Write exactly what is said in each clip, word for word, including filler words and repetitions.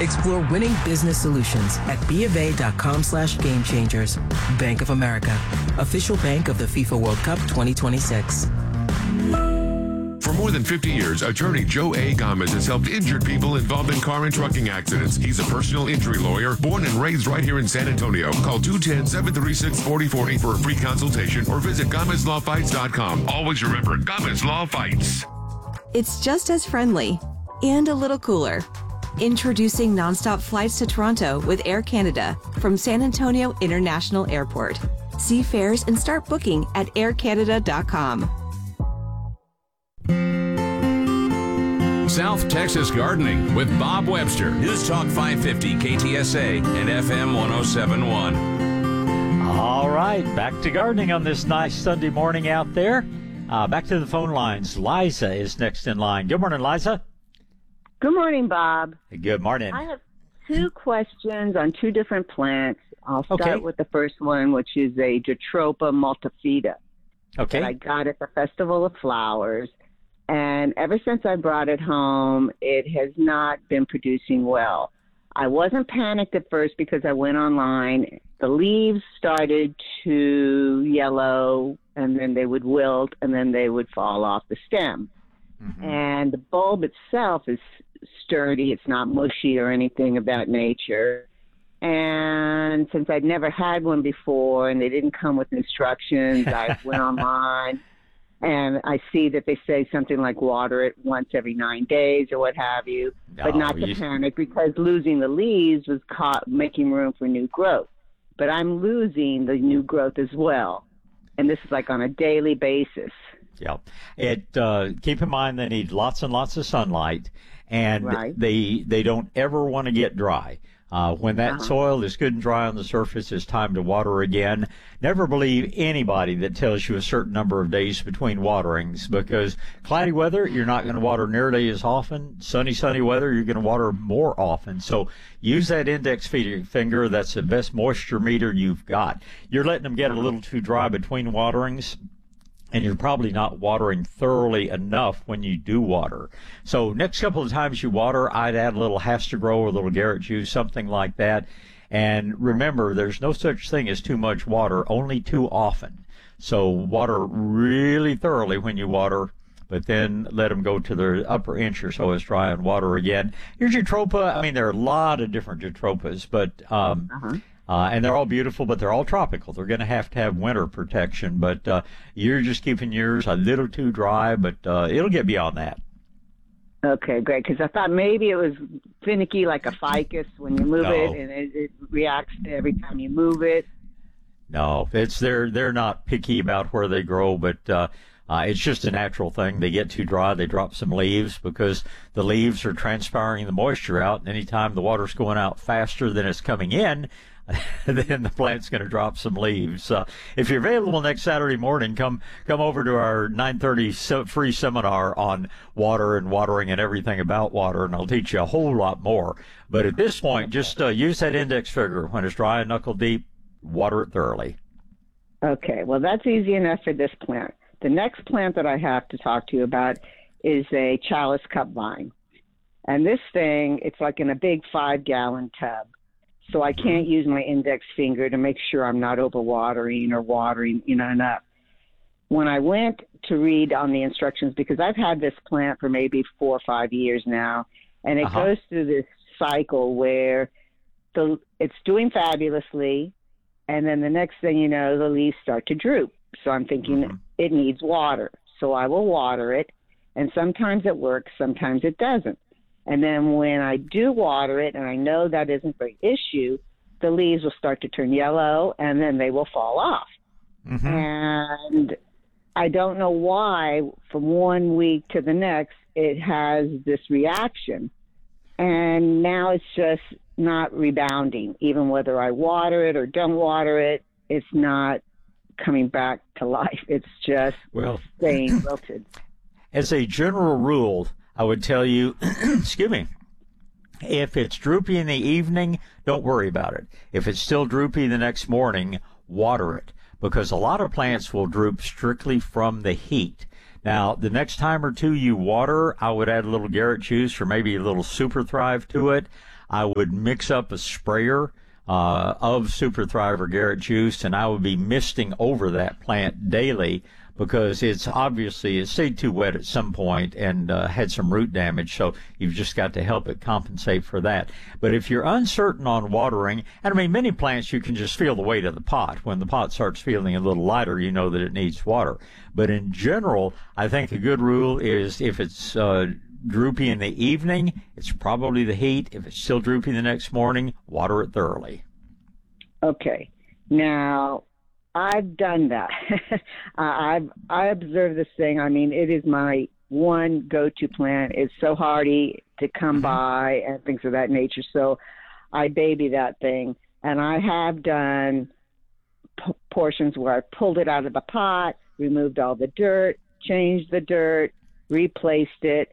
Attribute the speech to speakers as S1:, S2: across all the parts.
S1: Explore winning business solutions at bofa.com slash game changers. Bank of America, official bank of the FIFA World Cup twenty twenty-six.
S2: For more than fifty years, attorney Joe A. Gomez has helped injured people involved in car and trucking accidents. He's a personal injury lawyer, born and raised right here in San Antonio. Call two one zero, seven three six, four zero four zero for a free consultation or visit Gomez Law Fights dot com. Always remember, Gomez Law Fights.
S3: It's just as friendly and a little cooler. Introducing nonstop flights to Toronto with Air Canada from San Antonio International Airport. See fares and start booking at air canada dot com.
S4: South Texas Gardening with Bob Webster. News Talk five fifty K T S A and F M one oh seven point one.
S5: All right, back to gardening on this nice Sunday morning out there. Uh, back to the phone lines. Liza is next in line. Good morning, Liza.
S6: Good morning, Bob.
S5: Good morning.
S6: I have two questions on two different plants. I'll start
S5: Okay.
S6: with the first one, which is a Jatropha multifida
S5: Okay.
S6: that I got at the Festival of Flowers. And ever since I brought it home, it has not been producing well. I wasn't panicked at first because I went online. The leaves started to yellow, and then they would wilt, and then they would fall off the stem.
S5: Mm-hmm.
S6: And the bulb itself is sturdy. It's not mushy or anything of that nature. And since I'd never had one before and they didn't come with instructions, I went online and I see that they say something like water it once every nine days or what have you, but
S5: No,
S6: not to
S5: you-
S6: panic because losing the leaves was caught making room for new growth. But I'm losing the new growth as well. And this is like on a daily basis.
S5: Yeah. It uh, keep in mind they need lots and lots of sunlight, and
S6: Right.
S5: they they don't ever want to get dry. Uh, when that
S6: Uh-huh.
S5: soil is good and dry on the surface, it's time to water again. Never believe anybody that tells you a certain number of days between waterings, because cloudy weather, you're not going to water nearly as often. Sunny, sunny weather, you're going to water more often. So use that index finger. That's the best moisture meter you've got. You're letting them get a little too dry between waterings, and you're probably not watering thoroughly enough when you do water. So next couple of times you water, I'd add a little Has-to-Grow or a little Garrett juice, something like that. And remember, there's no such thing as too much water, only too often. So water really thoroughly when you water, but then let them go to their upper inch or so as dry and water again. Your Jatropha, I mean, there are a lot of different Jatrophas, but um,
S6: Uh-huh.
S5: Uh, and they're all beautiful, but they're all tropical. They're going to have to have winter protection. But uh, you're just keeping yours a little too dry, but uh, it'll get beyond that.
S6: Okay, great. Because I thought maybe it was finicky like a ficus when you move
S5: No.
S6: it, and it, it reacts to every time you move it.
S5: No, it's they're they're not picky about where they grow, but uh, uh, it's just a natural thing. They get too dry, they drop some leaves because the leaves are transpiring the moisture out. And anytime the water's going out faster than it's coming in, then the plant's going to drop some leaves. Uh, if you're available next Saturday morning, come come over to our nine thirty se- free seminar on water and watering and everything about water, and I'll teach you a whole lot more. But at this point, just uh, use that index finger. When it's dry and knuckle deep, water it thoroughly.
S6: Okay, well, that's easy enough for this plant. The next plant that I have to talk to you about is a chalice cup vine. And this thing, it's like in a big five-gallon tub. So I can't use my index finger to make sure I'm not overwatering or watering, you know, enough. When I went to read on the instructions, because I've had this plant for maybe four or five years now, and it
S5: Uh-huh.
S6: goes through this cycle where the it's doing fabulously, and then the next thing you know, the leaves start to droop. So I'm thinking
S5: Mhm.
S6: it needs water. So I will water it, and sometimes it works, sometimes it doesn't. And then when I do water it, and I know that isn't the issue, the leaves will start to turn yellow, and then they will fall off.
S5: Mm-hmm.
S6: And I don't know why, from one week to the next, it has this reaction. And now it's just not rebounding. Even whether I water it or don't water it, it's not coming back to life. It's just
S5: Well,
S6: staying wilted.
S5: as a general rule, I would tell you, excuse me, if it's droopy in the evening, don't worry about it. If it's still droopy the next morning, water it, because a lot of plants will droop strictly from the heat. Now, the next time or two you water, I would add a little Garrett juice or maybe a little Super Thrive to it. I would mix up a sprayer uh, of Super Thrive or Garrett Juice, and I would be misting over that plant daily, because it's obviously it stayed too wet at some point and uh, had some root damage, so you've just got to help it compensate for that. But if you're uncertain on watering, and I mean, many plants you can just feel the weight of the pot. When the pot starts feeling a little lighter, you know that it needs water. But in general, I think a good rule is if it's uh, droopy in the evening, it's probably the heat. If it's still droopy the next morning, water it thoroughly.
S6: Okay. Now, I've done that. I've I observed this thing. I mean, it is my one go-to plant. It's so hardy to come mm-hmm. by and things of that nature. So I baby that thing. And I have done p- portions where I pulled it out of the pot, removed all the dirt, changed the dirt, replaced it.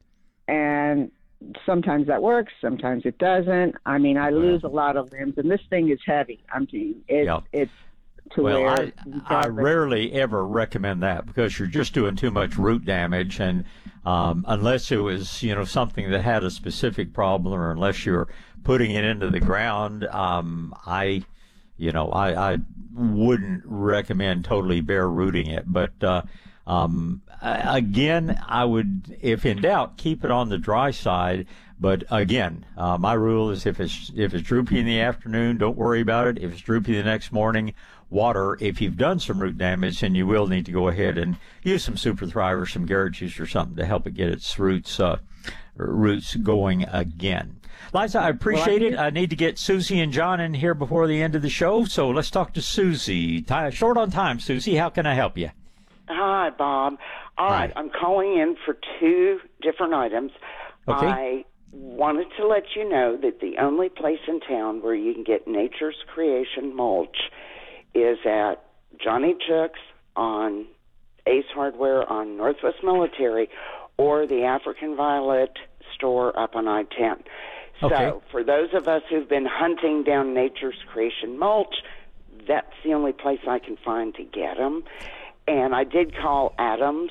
S6: And sometimes that works, sometimes it doesn't. I mean, I lose a lot of limbs, and this thing is heavy. I'm telling you, it,
S5: yep.
S6: it's to
S5: well,
S6: where
S5: I, I rarely ever recommend that, because you're just doing too much root damage, and um, unless it was, you know, something that had a specific problem, or unless you're putting it into the ground, um, I, you know, I, I wouldn't recommend totally bare rooting it. But uh, um, again, I would, if in doubt, keep it on the dry side. But again, uh, my rule is if it's if it's droopy in the afternoon, don't worry about it. If it's droopy the next morning, water. If you've done some root damage, then you will need to go ahead and use some Super Thrive or some Garrett Juice or something to help it get its roots uh, roots going again. Liza, I appreciate well, I it. I need to get Susie and John in here before the end of the show, so let's talk to Susie. Short on time, Susie. How can I help you?
S7: Hi, Bob. All
S5: Hi.
S7: right, I'm calling in for two different items.
S5: Okay.
S7: I wanted to let you know that the only place in town where you can get Nature's Creation mulch is at Johnny Chuck's on Ace Hardware on Northwest Military, or the African Violet store up on I ten.
S5: Okay.
S7: So for those of us who've been hunting down Nature's Creation mulch, that's the only place I can find to get them. And I did call Adams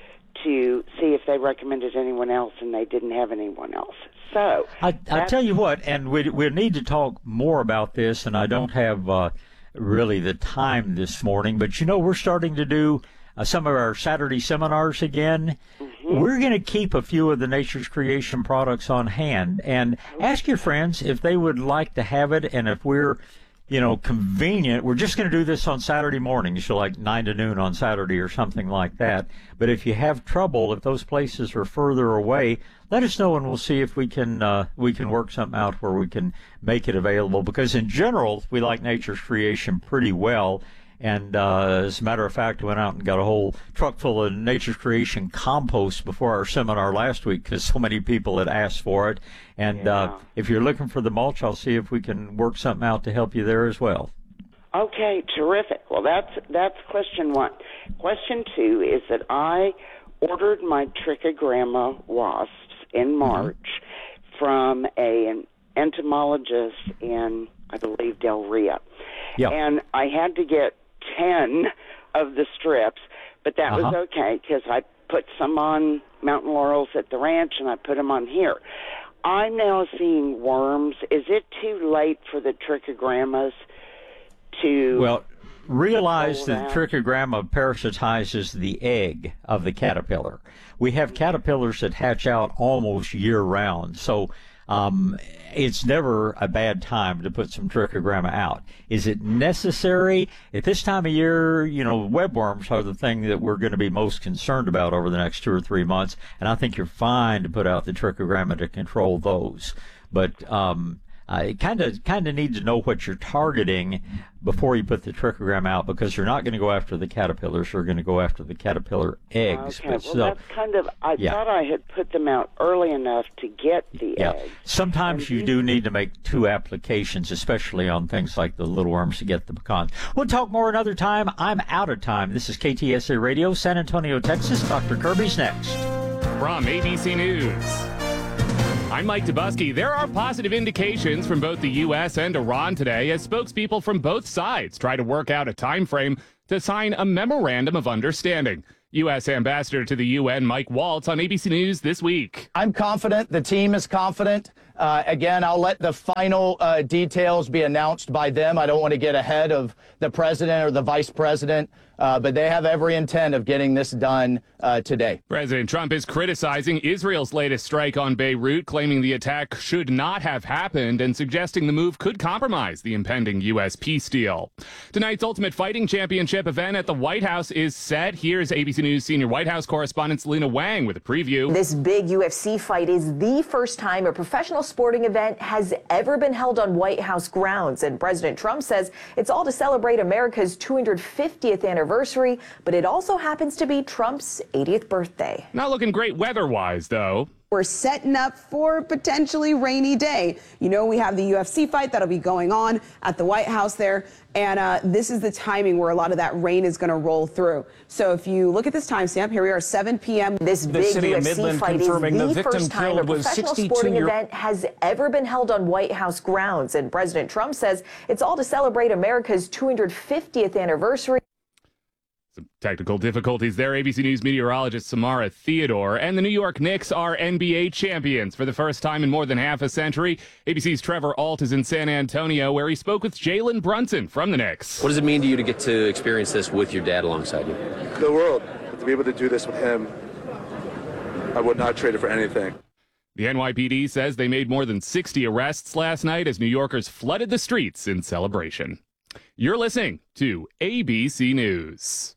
S7: to see if they recommended anyone else, and they didn't have anyone else. So
S5: I, I tell you what, and we we need to talk more about this, and I don't have uh, really the time this morning, but you know, we're starting to do uh, some of our Saturday seminars again. Mm-hmm. We're going to keep a few of the Nature's Creation products on hand, and ask your friends if they would like to have it, and if we're you know, convenient. We're just going to do this on Saturday mornings, so like nine to noon on Saturday or something like that. But if you have trouble, if those places are further away, let us know, and we'll see if we can uh, we can work something out where we can make it available. Because in general, we like Nature's Creation pretty well. And uh, as a matter of fact, I went out and got a whole truck full of Nature's Creation compost before our seminar last week, because so many people had asked for it. And
S7: yeah.
S5: uh, if you're looking for the mulch, I'll see if we can work something out to help you there as well.
S7: Okay, terrific. Well, that's that's question one. Question two is that I ordered my trichogramma wasps in March mm-hmm. from a, an entomologist in, I believe, Del Rio.
S5: Yep.
S7: And I had to get ten of the strips, but that
S5: uh-huh.
S7: was okay because I put some on mountain laurels at the ranch and I put them on here. I'm now seeing worms. Is it too late for the trichogrammas to...
S5: Well, realize that trichogramma parasitizes the egg of the caterpillar. We have caterpillars that hatch out almost year-round, so um, it's never a bad time to put some trichogramma out. Is it necessary? At this time of year, you know, webworms are the thing that we're going to be most concerned about over the next two or three months, and I think you're fine to put out the trichogramma to control those. But um, I kind of kind of need to know what you're targeting before you put the trichogramma out, because you're not going to go after the caterpillars. You're going to go after the caterpillar eggs.
S7: Okay,
S5: but
S7: well,
S5: so,
S7: that's kind of, I
S5: yeah.
S7: thought I had put them out early enough to get the
S5: yeah.
S7: eggs.
S5: Sometimes
S7: And
S5: you
S7: these-
S5: do need to make two applications, especially on things like the little worms to get the pecans. We'll talk more another time. I'm out of time. This is K T S A Radio, San Antonio, Texas. Doctor Kirby's next.
S8: From A B C News, I'm Mike Dubusky. There are positive indications from both the U S and Iran today as spokespeople from both sides try to work out a time frame to sign a memorandum of understanding. U S Ambassador to the U N Mike Waltz on A B C News this week.
S9: I'm confident, the team is confident, Uh, again, I'll let the final uh, details be announced by them. I don't want to get ahead of the president or the vice president, uh, but they have every intent of getting this done uh, today.
S8: President Trump is criticizing Israel's latest strike on Beirut, claiming the attack should not have happened and suggesting the move could compromise the impending U S peace deal. Tonight's Ultimate Fighting Championship event at the White House is set. Here's A B C News senior White House correspondent Selena Wang with a preview.
S10: This big U F C fight is the first time a professional sporting event has ever been held on White House grounds, and President Trump says it's all to celebrate America's two hundred fiftieth anniversary, but it also happens to be Trump's eightieth birthday.
S8: Not looking great weather-wise, though.
S11: We're setting up for a potentially rainy day. You know, we have the U F C fight that'll be going on at the White House there, and uh, this is the timing where a lot of that rain is going to roll through. So if you look at this timestamp, here we are, seven p.m.
S10: This big U F C fight is the first time a professional sporting event has ever been held on White House grounds, and President Trump says it's all to celebrate America's two hundred fiftieth anniversary.
S8: Some technical difficulties there. A B C News meteorologist Samara Theodore. And the New York Knicks are N B A champions for the first time in more than half a century. A B C's Trevor Ault is in San Antonio, where he spoke with Jalen Brunson from the Knicks.
S12: What does it mean to you to get to experience this with your dad alongside you?
S13: The world. To be able to do this with him, I would not trade it for anything.
S8: The N Y P D says they made more than sixty arrests last night as New Yorkers flooded the streets in celebration. You're listening to A B C News.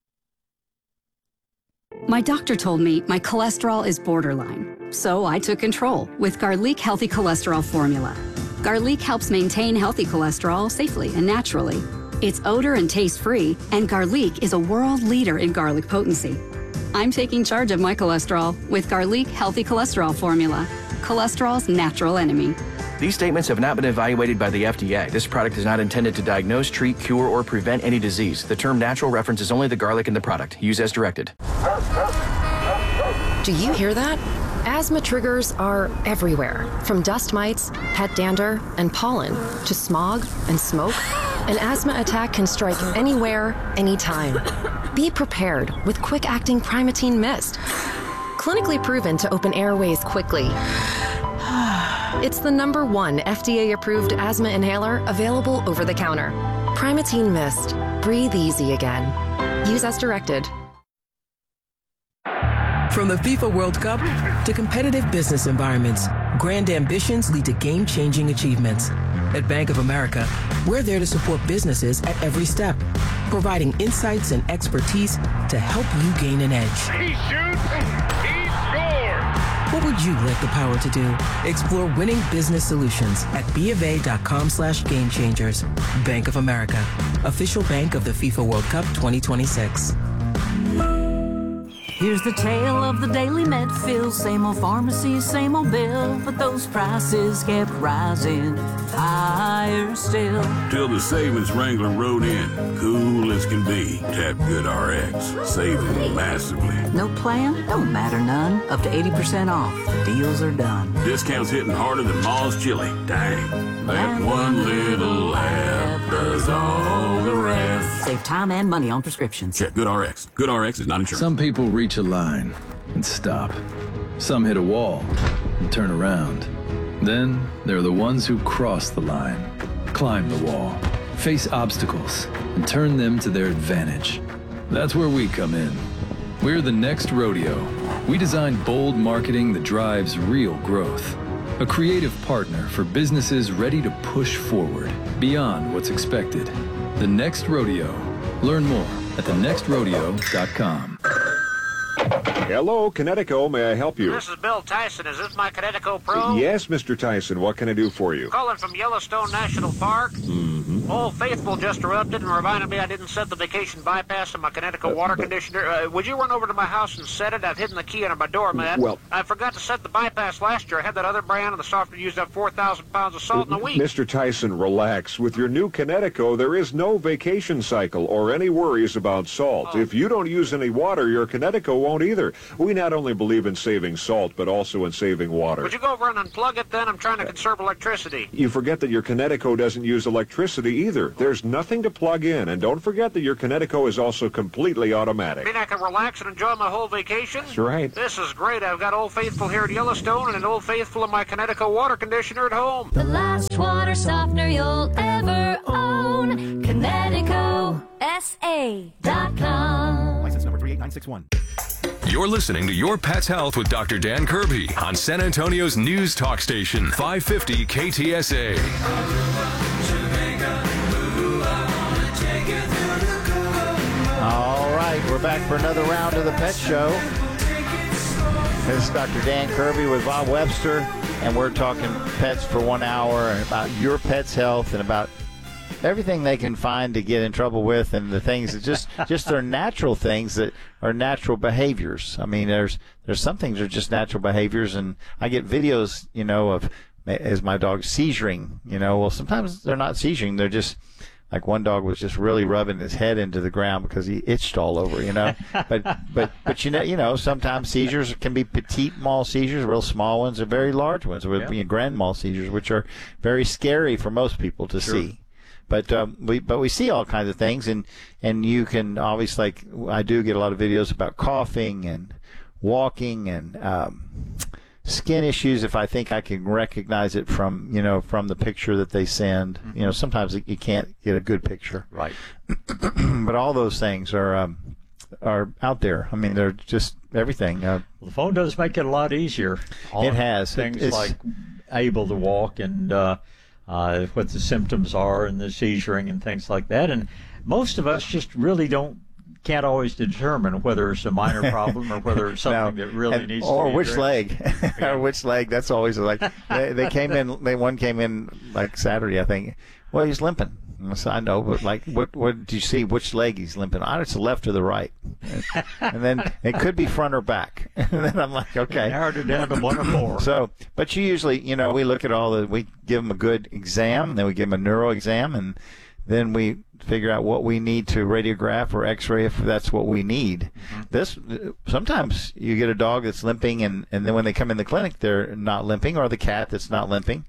S14: My doctor told me my cholesterol is borderline, so I took control with Garlic Healthy Cholesterol Formula. Garlic helps maintain healthy cholesterol safely and naturally. It's odor and taste-free, and Garlic is a world leader in garlic potency. I'm taking charge of my cholesterol with Garlic Healthy Cholesterol Formula, cholesterol's natural enemy.
S15: These statements have not been evaluated by the F D A. This product is not intended to diagnose, treat, cure, or prevent any disease. The term natural references only the garlic in the product. Use as directed.
S16: Do you hear that? Asthma triggers are everywhere, from dust mites, pet dander, and pollen, to smog and smoke. An asthma attack can strike anywhere, anytime. Be prepared with quick-acting Primatene Mist. Clinically proven to open airways quickly. It's the number one F D A-approved asthma inhaler available over the counter. Primatene Mist. Breathe easy again. Use as directed.
S1: From the FIFA World Cup to competitive business environments, grand ambitions lead to game-changing achievements. At Bank of America, we're there to support businesses at every step, providing insights and expertise to help you gain an edge.
S17: He shoots, he scores!
S1: What would you like the power to do? Explore winning business solutions at BofA.com slash game changers. Bank of America, official bank of the FIFA World Cup twenty twenty-six.
S18: Here's the tale of the Daily Medfield. Same old pharmacy, same old bill, but those prices kept rising higher still.
S19: Till the savings Wrangler rode in, cool as can be. Tap GoodRx, saving massively.
S18: No plan? Don't matter none. Up to eighty percent off. The deals are done.
S19: Discounts hitting harder than Ma's chili. Dang. That one little app does all the rest.
S18: Save time and money on prescriptions.
S19: Check GoodRx. GoodRx is not insurance.
S20: Some people reach a line and stop. Some hit a wall and turn around. Then there are the ones who cross the line, climb the wall, face obstacles, and turn them to their advantage. That's where we come in. We're the next rodeo. We design bold marketing that drives real growth. A creative partner for businesses ready to push forward beyond what's expected. The Next Rodeo. Learn more at the next rodeo dot com.
S21: Hello, Connecticut. May I help you?
S22: This is Bill Tyson. Is this my Connecticut Pro?
S21: Yes, Mister Tyson. What can I do for you?
S22: Calling from Yellowstone National Park.
S21: Mm-hmm.
S22: Old Faithful just erupted and reminded me I didn't set the vacation bypass on my Connecticut water conditioner. Uh, would you run over to my house and set it? I've hidden the key under my doormat.
S21: Well,
S22: I forgot to set the bypass last year. I had that other brand, and the software used up four thousand pounds of salt in a week.
S21: Mister Tyson, relax. With your new Connecticut, there is no vacation cycle or any worries about salt.
S22: Oh.
S21: If you don't use any water, your Connecticut won't either. We not only believe in saving salt, but also in saving water.
S22: Would you go over and unplug it then? I'm trying to conserve electricity.
S21: You forget that your Connecticut doesn't use electricity either. There's nothing to plug in, and don't forget that your Kinetico is also completely automatic.
S22: Mean I can relax and enjoy my whole vacation?
S21: That's right.
S22: This is great. I've got Old Faithful here at Yellowstone and an Old Faithful in my Kinetico water conditioner at home.
S2: The last water softener you'll ever own. Kinetico S A dot com.
S3: License number three eight nine six one.
S4: You're listening to Your Pet's Health with Doctor Dan Kirby on San Antonio's news talk station, five fifty K T S A.
S23: All right, we're back for another round of the Pet Show. This is Doctor Dan Kirby with Bob Webster, and we're talking pets for one hour and about your pet's health and about everything they can find to get in trouble with, and the things that just just are natural things that are natural behaviors. I mean, there's there's some things that are just natural behaviors, and I get videos, you know, of as my dog's seizuring. You know, well, sometimes they're not seizuring; they're just like one dog was just really rubbing his head into the ground because he itched all over. You know, but but but you know you know sometimes seizures can be petite mal seizures, real small ones, or very large ones, with yeah. you know, grand mal seizures, which are very scary for most people to sure. see. But um, we but we see all kinds of things, and, and you can obviously, like I do get a lot of videos about coughing and walking and um, skin issues. If I think I can recognize it from you know from the picture that they send, mm-hmm. you know sometimes you can't get a good picture.
S5: Right.
S23: But all those things are um, are out there. I mean, they're just everything. Uh,
S5: well, the phone does make it a lot easier. All
S23: it has
S5: things
S23: it's,
S5: like able to walk and. Uh, Uh, what the symptoms are and the seizuring and things like that. And most of us just really don't, can't always determine whether it's a minor problem or whether it's something
S23: no,
S5: that really
S23: and,
S5: needs
S23: or
S5: to be
S23: which
S5: addressed.
S23: leg, or which leg. That's always like, they, they came in, they one came in like Saturday, I think. Well, he's limping. So I know, but like, what what did you see? Which leg he's limping on? It's the left or the right, and then it could be front or back. And then I'm like, okay,
S5: narrowed it down to one or four.
S23: So, but you usually, you know, we look at all the, we give them a good exam, then we give them a neuro exam, and then we figure out what we need to radiograph or X-ray if that's what we need. Mm-hmm. This sometimes you get a dog that's limping, and and then when they come in the clinic, they're not limping, or the cat that's not limping.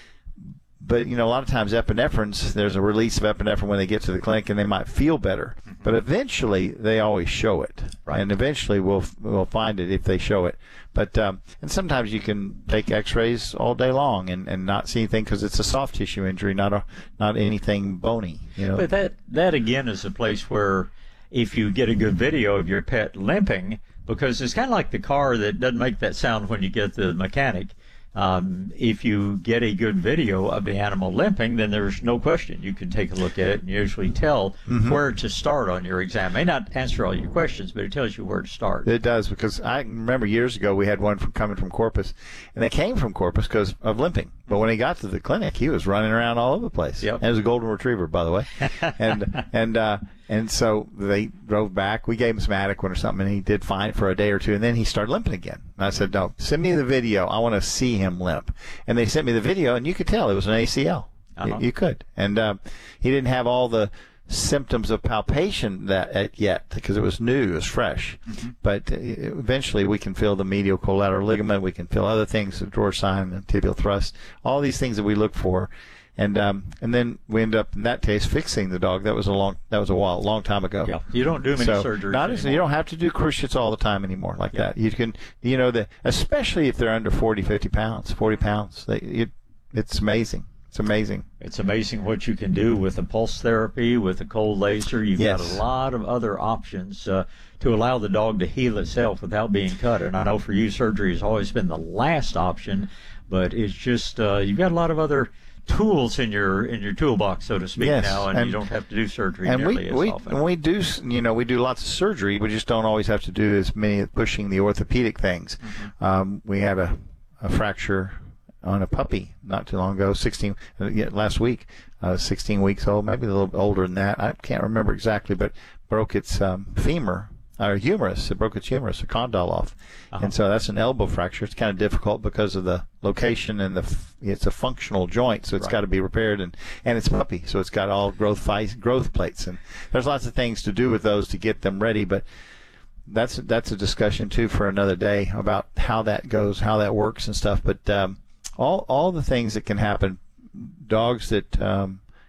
S23: But, you know, a lot of times epinephrines, there's a release of epinephrine when they get to the clinic, and they might feel better. Mm-hmm. But eventually, they always show it. Right. And eventually, we'll we'll find it if they show it. But um, and sometimes you can take X-rays all day long and, and not see anything because it's a soft tissue injury, not a not anything bony. You know.
S5: But that, that, again, is a place where if you get a good video of your pet limping, because it's kind of like the car that doesn't make that sound when you get the mechanic. Um, if you get a good video of the animal limping, then there's no question. You can take a look at it and usually tell mm-hmm. where to start on your exam. It may not answer all your questions, but it tells you where to start.
S23: It does, because I remember years ago we had one from, coming from Corpus, and they came from Corpus because of limping. But when he got to the clinic, he was running around all over the place.
S5: Yep.
S23: And it was a golden retriever, by the way. and and uh, and so they drove back. We gave him some Adequan or something, and he did fine for a day or two, and then he started limping again. And I said, no, send me the video. I want to see him limp. And they sent me the video, and you could tell it was an A C L. Uh-huh. You, you could. And uh, he didn't have all the symptoms of palpation that uh, yet because it was new, it was fresh. Mm-hmm. But uh, eventually we can feel the medial collateral ligament, we can feel other things, the drawer sign, the tibial thrust, all these things that we look for. And um, and then we end up in that case fixing the dog. That was a long that was a while, long time ago.
S5: Yeah, you don't do many
S23: so
S5: surgeries.
S23: Not as, you don't have to do cruciates all the time anymore like yeah. that. You can, you know, the especially if they're under forty, fifty pounds, forty pounds. They, it, it's amazing. It's amazing.
S5: It's amazing what you can do with the pulse therapy, with the cold laser. You've
S23: yes.
S5: got a lot of other options uh, to allow the dog to heal itself without being cut. And I know for you, surgery has always been the last option, but it's just uh, you've got a lot of other tools in your in your toolbox, so to speak,
S23: yes.
S5: and, and you don't have to do surgery and nearly
S23: we,
S5: as
S23: we,
S5: often.
S23: And we do, you know, we do lots of surgery. We just don't always have to do as many pushing the orthopedic things. Mm-hmm. Um, we had a, a fracture on a puppy not too long ago, sixteen uh, yeah, last week, uh, sixteen weeks old, maybe a little bit older than that. I can't remember exactly, but broke its um, femur. Or humerus, it broke its humerus, a condyle off, uh-huh. and so that's an elbow fracture. It's kind of difficult because of the location and the f- it's a functional joint, so it's right. got to be repaired, and, and it's a puppy, so it's got all growth fi- growth plates, and there's lots of things to do with those to get them ready. But that's that's a discussion too for another day about how that goes, how that works, and stuff. But um, all all the things that can happen, dogs that um,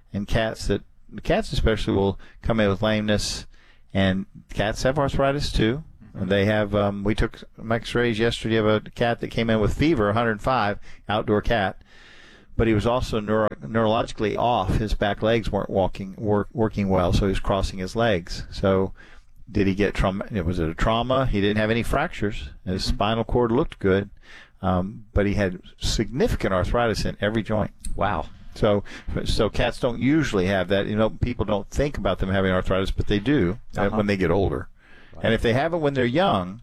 S23: and cats that the cats especially will come in with lameness, and cats have arthritis too. Mm-hmm. They have. Um, we took some X-rays yesterday of a cat that came in with fever, one hundred five, outdoor cat, but he was also neuro- neurologically off. His back legs weren't walking work, working well, so he was crossing his legs. So. Did he get trauma? Was it a trauma? He didn't have any fractures. His mm-hmm. spinal cord looked good, um, but he had significant arthritis in every joint.
S5: Wow.
S23: So, so cats don't usually have that. You know, people don't think about them having arthritis, but they do uh-huh. when they get older. Right. And if they have it when they're young,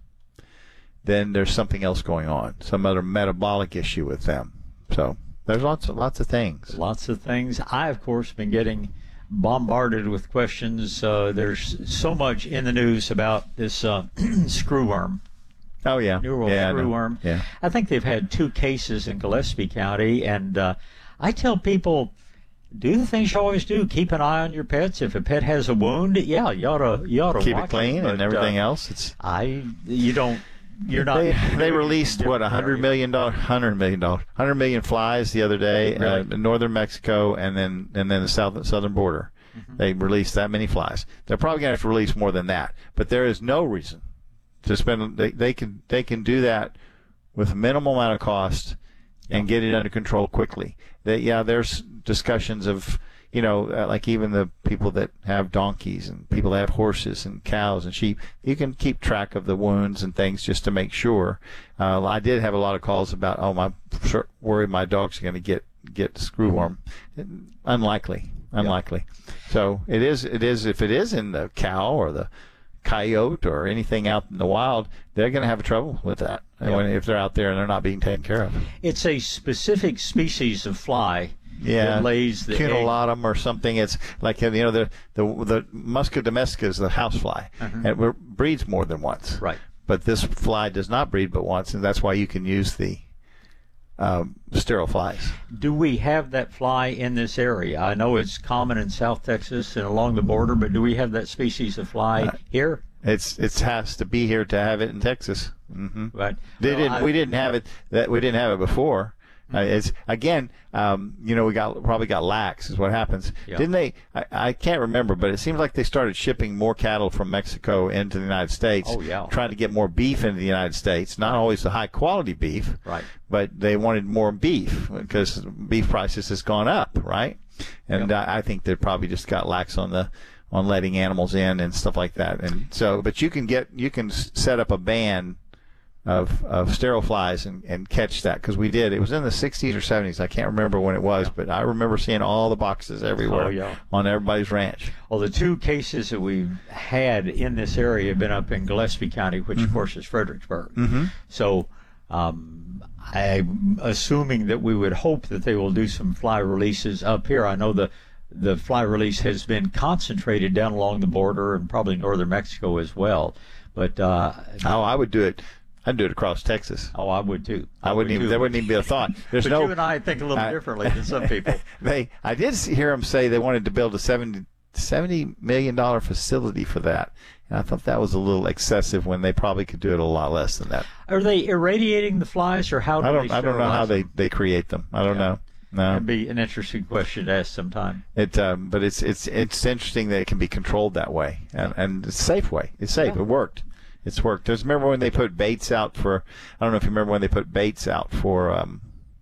S23: then there's something else going on, some other metabolic issue with them. So there's lots of lots of things.
S5: Lots of things. I, of course, been getting bombarded with questions. Uh, there's so much in the news about this uh, screwworm.
S23: Oh, yeah.
S5: Neural
S23: yeah,
S5: screwworm.
S23: Yeah.
S5: I think they've had two cases in Gillespie County, and uh, I tell people, do the things you always do. Keep an eye on your pets. If a pet has a wound, yeah, you ought to, you ought to
S23: keep
S5: watch
S23: it clean
S5: it, but,
S23: and everything
S5: uh,
S23: else. It's
S5: I, you don't, you're not.
S23: They, they released, what, one hundred million dollars, one hundred million dollars, one hundred million flies the other day
S5: Really?
S23: uh, in northern Mexico and then and then the south, southern border. Mm-hmm. They released that many flies. They're probably going to have to release more than that. But there is no reason to spend. They, they can they can do that with a minimal amount of cost and get it under control quickly. They, yeah, there's discussions of, you know, uh, like even the people that have donkeys and people that have horses and cows and sheep. You can keep track of the wounds and things just to make sure. Uh, I did have a lot of calls about, oh, my worried my dog's going to get get screwworm. Unlikely. Unlikely. Yeah. So it is. It is. If it is in the cow or the coyote or anything out in the wild, they're going to have trouble with that. Yeah. When, if they're out there and they're not being taken care of.
S5: It's a specific species of fly.
S23: Yeah,
S5: that lays the
S23: Cunulatum or something. It's like, you know, the the the Musca domestica is the housefly, uh-huh. and it breeds more than once.
S5: Right.
S23: But this fly does not breed but once, and that's why you can use the Um, sterile flies.
S5: Do we have that fly in this area? I know it's common in South Texas and along the border, but do we have that species of fly uh, here?
S23: It's it has to be here to have it in Texas. Mm-hmm.
S5: Right.
S23: They
S5: well,
S23: didn't.
S5: I,
S23: we didn't have it. That we didn't have it before. Uh, it's again, um, you know, we got probably got lax is what happens.
S5: Yeah.
S23: Didn't they? I, I can't remember, but it seems like they started shipping more cattle from Mexico into the United States.
S5: Oh yeah.
S23: Trying to get more beef into the United States. Not always the high quality beef.
S5: Right.
S23: But they wanted more beef because beef prices has gone up. Right. And
S5: yep.
S23: I, I think they probably just got lax on the on letting animals in and stuff like that. And so, but you can get you can set up a ban of of sterile flies and, and catch that, because we did. It was in the sixties or seventies. I can't remember when it was, but I remember seeing all the boxes everywhere
S5: oh, yeah.
S23: on everybody's ranch.
S5: Well, the two cases that we've had in this area have been up in Gillespie County, which
S23: mm-hmm.
S5: of course is Fredericksburg.
S23: Mm-hmm.
S5: So um, I'm assuming that we would hope that they will do some fly releases up here. I know the the fly release has been concentrated down along the border and probably northern Mexico as well. But uh,
S23: oh, I would do it. I'd do it across Texas.
S5: Oh, I would too.
S23: I, I wouldn't
S5: would
S23: even.
S5: Too.
S23: There wouldn't even be a thought. There's
S5: but
S23: no.
S5: you and I think a little
S23: uh,
S5: differently than some people.
S23: They. I did see, hear them say they wanted to build a seventy, seventy million dollar facility for that, and I thought that was a little excessive when they probably could do it a lot less than that.
S5: Are they irradiating the flies, or how do
S23: I don't.
S5: they
S23: I don't know how
S5: them?
S23: they, they create them. I don't yeah. know. No.
S5: That'd be an interesting question to ask sometime.
S23: It, um, but it's it's it's interesting that it can be controlled that way, and and it's a safe way. It's safe. Yeah. It worked. It's worked. There's remember when they put baits out for, I don't know if you remember when they put baits out for um,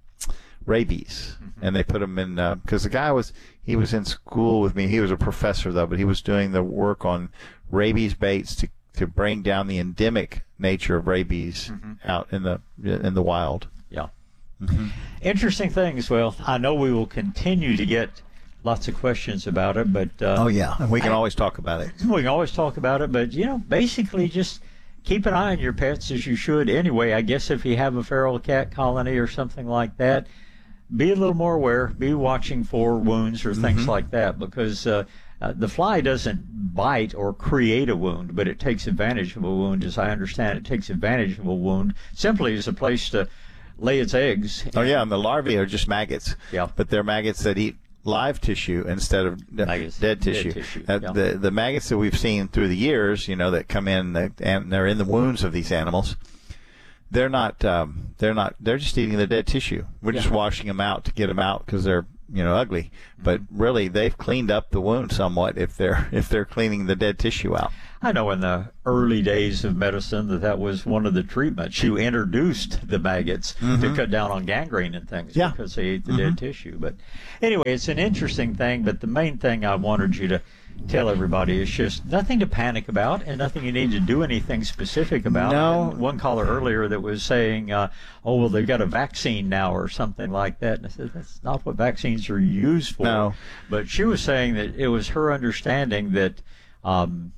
S23: rabies, mm-hmm. and they put them in, because uh, the guy was, he was in school with me. He was a professor though, but he was doing the work on rabies baits to, to bring down the endemic nature of rabies mm-hmm. out in the in the wild.
S5: Yeah.
S23: Mm-hmm.
S5: Interesting things. Well, I know we will continue to get lots of questions about it, but uh,
S23: oh yeah, and we can
S5: I,
S23: always talk about it.
S5: We can always talk about it, but you know, basically just keep an eye on your pets, as you should anyway. I guess if you have a feral cat colony or something like that, be a little more aware, be watching for wounds or things mm-hmm. like that, because uh, uh, the fly doesn't bite or create a wound, but it takes advantage of a wound. As I understand it, it takes advantage of a wound simply as a place to lay its eggs.
S23: Oh yeah, and the larvae are just maggots.
S5: Yeah,
S23: but they're maggots that eat live tissue instead of
S5: maggots,
S23: dead tissue.
S5: Dead tissue
S23: uh,
S5: yeah.
S23: the the maggots that we've seen through the years, you know, that come in that, and they're in the wounds of these animals. They're not. Um, they're not. They're just eating the dead tissue. We're yeah. just washing them out to get them out because they're you know, ugly. But really, they've cleaned up the wound somewhat if they're if they're cleaning the dead tissue out.
S5: I know in the early days of medicine that that was one of the treatments. You introduced the maggots
S23: Mm-hmm.
S5: to cut down on gangrene and things
S23: Yeah.
S5: because they ate the
S23: Mhm.
S5: dead tissue. But anyway, it's an interesting thing. But the main thing I wanted you to tell everybody is just nothing to panic about and nothing you need to do anything specific about.
S23: No.
S5: And one caller earlier that was saying, uh, oh, well, they've got a vaccine now or something like that. And I said, that's not what vaccines are used for.
S23: No.
S5: But she was saying that it was her understanding that, um,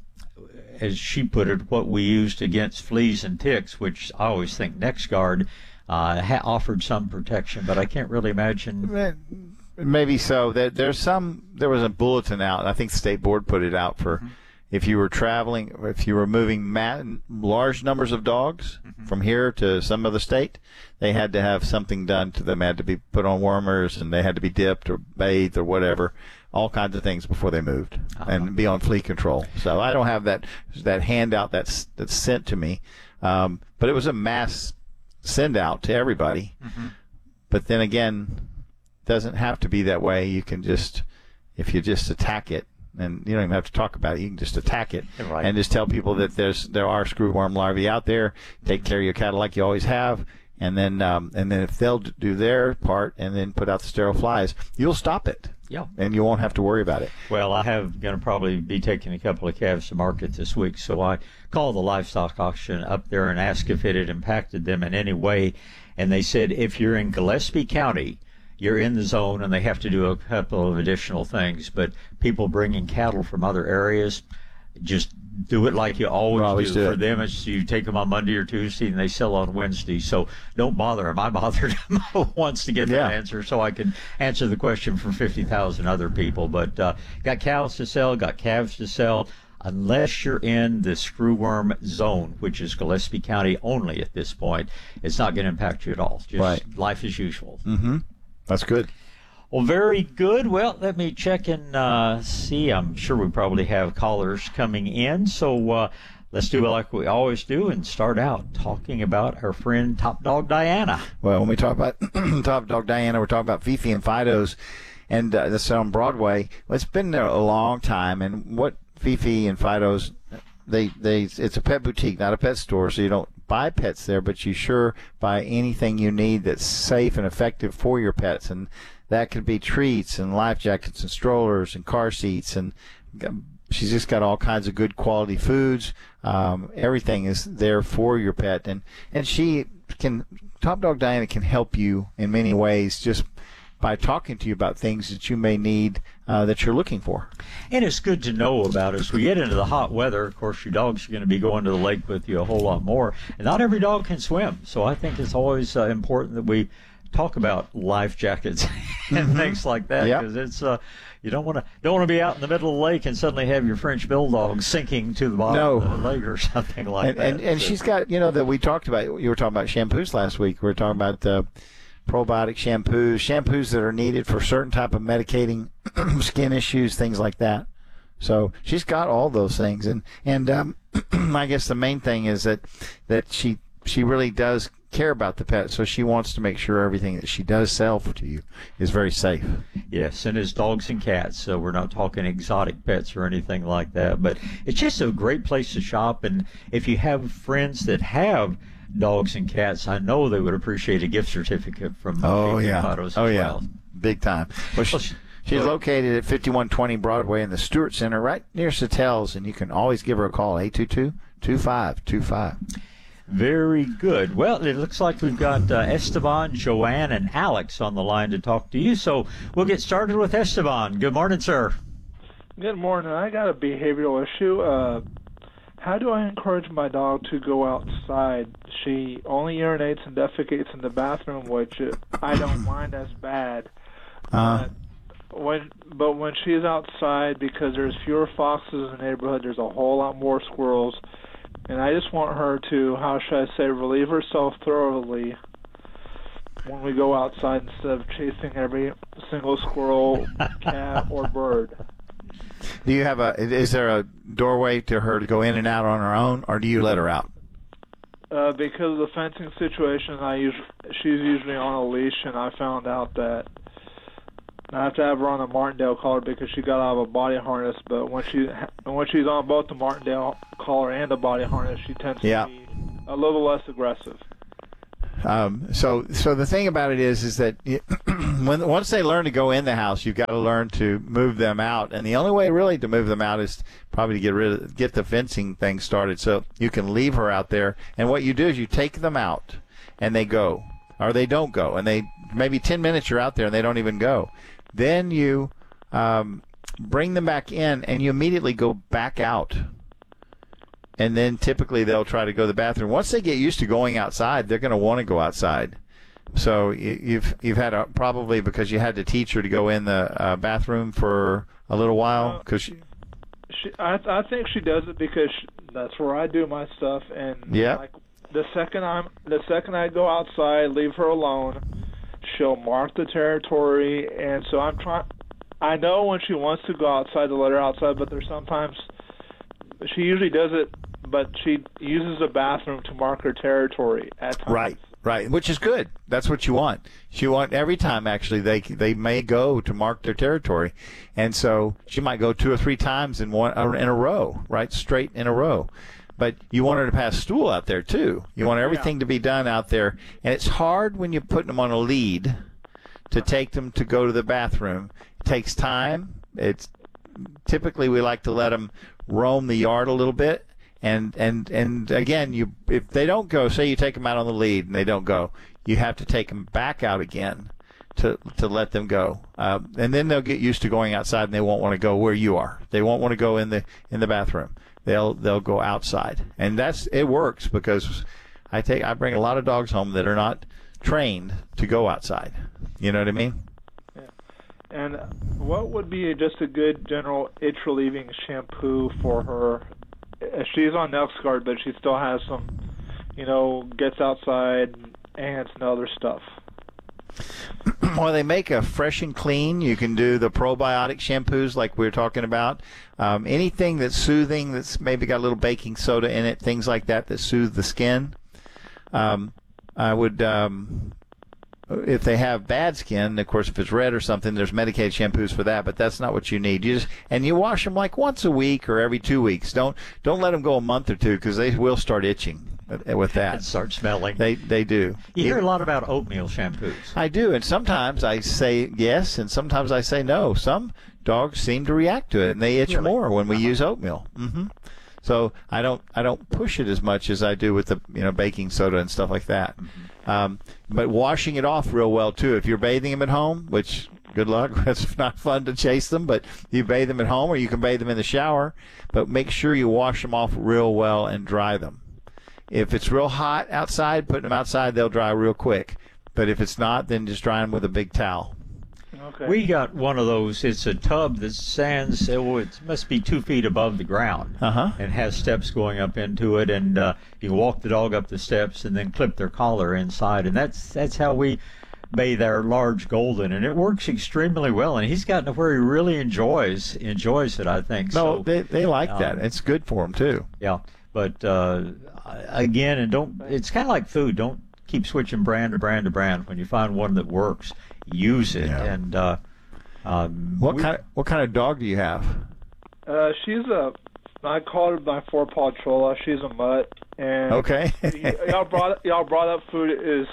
S5: as she put it, what we used against fleas and ticks, which I always think NexGard uh, ha- offered some protection, but I can't really imagine.
S23: Maybe so. There, there's some. There was a bulletin out. I think the state board put it out for
S5: Mm-hmm.
S23: if you were traveling, if you were moving ma- large numbers of dogs
S5: Mm-hmm.
S23: from here to some other state, they had to have something done to them. They had to be put on wormers, and they had to be dipped or bathed or whatever, all kinds of things before they moved,
S5: Uh-huh.
S23: and be on flea control. So I don't have that that handout that's that's sent to me, um, but it was a mass send out to everybody.
S5: Mm-hmm.
S23: But then again, doesn't have to be that way. You can just, if you just attack it, and you don't even have to talk about it, you can just attack it
S5: Right.
S23: and just tell people that there's there are screwworm larvae out there. Take care of your cattle like you always have, and then um, and then if they'll do their part and then put out the sterile flies, you'll stop it.
S5: Yeah.
S23: And you won't have to worry about it.
S5: Well, I have going to probably be taking a couple of calves to market this week, so I called the livestock auction up there and asked if it had impacted them in any way, and they said if you're in Gillespie County, you're in the zone and they have to do a couple of additional things. But people bringing cattle from other areas, just do it like you always,
S23: Always
S5: do.
S23: do
S5: For
S23: it.
S5: them, it's you take them on Monday or Tuesday and they sell on Wednesday. So don't bother them. I bothered them once to get
S23: Yeah.
S5: that answer so I could answer the question for fifty thousand other people. But uh, got cows to sell, got calves to sell. Unless you're in the screwworm zone, which is Gillespie County only at this point, it's not going to impact you at all. Just
S23: Right.
S5: life as usual.
S23: Mm-hmm. That's good.
S5: Well, very good. Well, let me check and uh, see. I'm sure we probably have callers coming in. So uh, let's do it like we always do and start out talking about our friend Top Dog Diana.
S23: Well, when we talk about Top Dog Diana, we're talking about Fifi and Fido's, and uh, that's on Broadway. Well, it's been there a long time, and what Fifi and Fido's, they they it's a pet boutique, not a pet store, so you don't buy pets there, but you sure buy anything you need that's safe and effective for your pets, and that could be treats and life jackets and strollers and car seats, and she's just got all kinds of good quality foods. Um, everything is there for your pet, and and she can Top Dog Diana can help you in many ways just by talking to you about things that you may need uh, that you're looking for.
S5: And it's good to know about as we get into the hot weather. Of course, your dog's going to be going to the lake with you a whole lot more. And not every dog can swim. So I think it's always uh, important that we talk about life jackets and
S23: Mm-hmm.
S5: things like that,
S23: Yep.
S5: because it's uh, you don't want to don't want to be out in the middle of the lake and suddenly have your French bulldog sinking to the bottom
S23: No.
S5: of the lake or something like
S23: and,
S5: that.
S23: And, and
S5: So-
S23: she's got, you know, that we talked about, you were talking about shampoos last week. We were talking about uh, probiotic shampoos, shampoos that are needed for certain type of medicating skin issues, things like that. So she's got all those things. And, and um, I guess the main thing is that, that she she really does care about the pet, so she wants to make sure everything that she does sell to you is very safe.
S5: Yes, and it's dogs and cats, so we're not talking exotic pets or anything like that. But it's just a great place to shop, and if you have friends that have dogs and cats, I know they would appreciate a gift certificate from
S23: Oh,
S5: Fifi
S23: yeah.
S5: Photos
S23: Oh,
S5: as
S23: yeah.
S5: well.
S23: Big time. Well, she, she's located at fifty-one twenty Broadway in the Stewart Center, right near Sattel's, and you can always give her a call, eight two two, two five two five.
S5: Very good. Well, it looks like we've got uh, Esteban, Joanne, and Alex on the line to talk to you. So we'll get started with Esteban. Good morning, sir.
S3: Good morning. I got a behavioral issue. Uh, how do I encourage my dog to go outside? She only urinates and defecates in the bathroom, which uh, I don't mind as bad.
S23: Uh,
S3: But when, but when she's outside, because there's fewer foxes in the neighborhood, there's a whole lot more squirrels. And I just want her to, how should I say, relieve herself thoroughly when we go outside instead of chasing every single squirrel, cat, or bird.
S23: do you have a, is there a doorway to her to go in and out on her own, or do you let her out?
S3: Uh, because of the fencing situation, I usually, she's usually on a leash, and I found out that I have to have her on a Martindale collar because she got out of a body harness. But when she when she's on both the Martindale collar and the body harness, she tends to
S23: Yeah.
S3: be a little less aggressive.
S23: Um, so, so the thing about it is, is that you, when once they learn to go in the house, you've got to learn to move them out, and the only way really to move them out is probably to get rid of, get the fencing thing started. So you can leave her out there, and what you do is you take them out, and they go, or they don't go, and they maybe ten minutes you're out there and they don't even go. Then you um, bring them back in, and you immediately go back out. And then typically they'll try to go to the bathroom. Once they get used to going outside, they're going to want to go outside. So you've you've had a, probably because you had to teach her to go in the uh, bathroom for a little while. Cause she,
S3: She, I, I think she does it because she, that's where I do my stuff. And
S23: Yeah.
S3: like the second I'm the second I go outside, leave her alone, she'll mark the territory. And so I'm trying. I know when she wants to go outside to let her outside, but there's sometimes she usually does it. But she uses a bathroom to mark her territory at times.
S23: Right, right, which is good. That's what you want. You want every time, actually, they they may go to mark their territory. And so she might go two or three times in one in a row, right, straight in a row. But you want her to pass stool out there, too. You want everything to be done out there. And it's hard when you're putting them on a lead to take them to go to the bathroom. It takes time. It's typically we like to let them roam the yard a little bit. And, and and again, you if they don't go, say you take them out on the lead and they don't go, you have to take them back out again to to let them go. Uh, and then they'll get used to going outside and they won't want to go where you are. They won't want to go in the in the bathroom. They'll they'll go outside, and that's it works because I take I bring a lot of dogs home that are not trained to go outside. You know what I mean?
S3: Yeah. And what would be just a good general itch relieving shampoo for her? She's on NexGard, but she still has some, you know, gets outside, ants and other stuff.
S23: Well, they make a fresh and clean. You can do the probiotic shampoos like we were talking about. Um, anything that's soothing, that's maybe got a little baking soda in it, things like that that soothe the skin. Um, I would, um, if they have bad skin, of course, if it's red or something, there's medicated shampoos for that, but that's not what you need. You just and you wash them like once a week or every two weeks. Don't don't let them go a month or two because they will start itching with that.
S5: And start smelling.
S23: They they do.
S5: You hear a lot about oatmeal shampoos.
S23: I do, and sometimes I say yes, and sometimes I say no. Some dogs seem to react to it, and they itch
S5: Really?
S23: more when we use oatmeal. Mm-hmm. So I don't I don't push it as much as I do with the you know baking soda and stuff like that. Mm-hmm. Um, but washing it off real well too. If you're bathing them at home, which good luck, it's not fun to chase them, but you bathe them at home or you can bathe them in the shower. But make sure you wash them off real well and dry them. If it's real hot outside, putting them outside, they'll dry real quick. But if it's not, then just dry them with a big towel.
S3: Okay.
S5: We got one of those. It's a tub that stands, oh, it must be two feet above the ground.
S23: Uh-huh.
S5: And has steps going up into it. And uh, you walk the dog up the steps and then clip their collar inside. And that's that's how we bathe our large golden. And it works extremely well. And he's gotten to where he really enjoys enjoys it, I think.
S23: No,
S5: so,
S23: they, they like
S5: um,
S23: that. It's good for them, too.
S5: Yeah. But, uh, again, and don't. it's kind of like food. Don't keep switching brand to brand to brand. When you find one that works, use it.
S23: Yeah.
S5: And uh, um,
S23: What
S5: we-
S23: kind of, what kind of dog do you have?
S3: Uh, she's a, I called her my four-paw Chola. She's a mutt. And
S23: Okay.
S3: y- y'all brought y'all brought up food. Is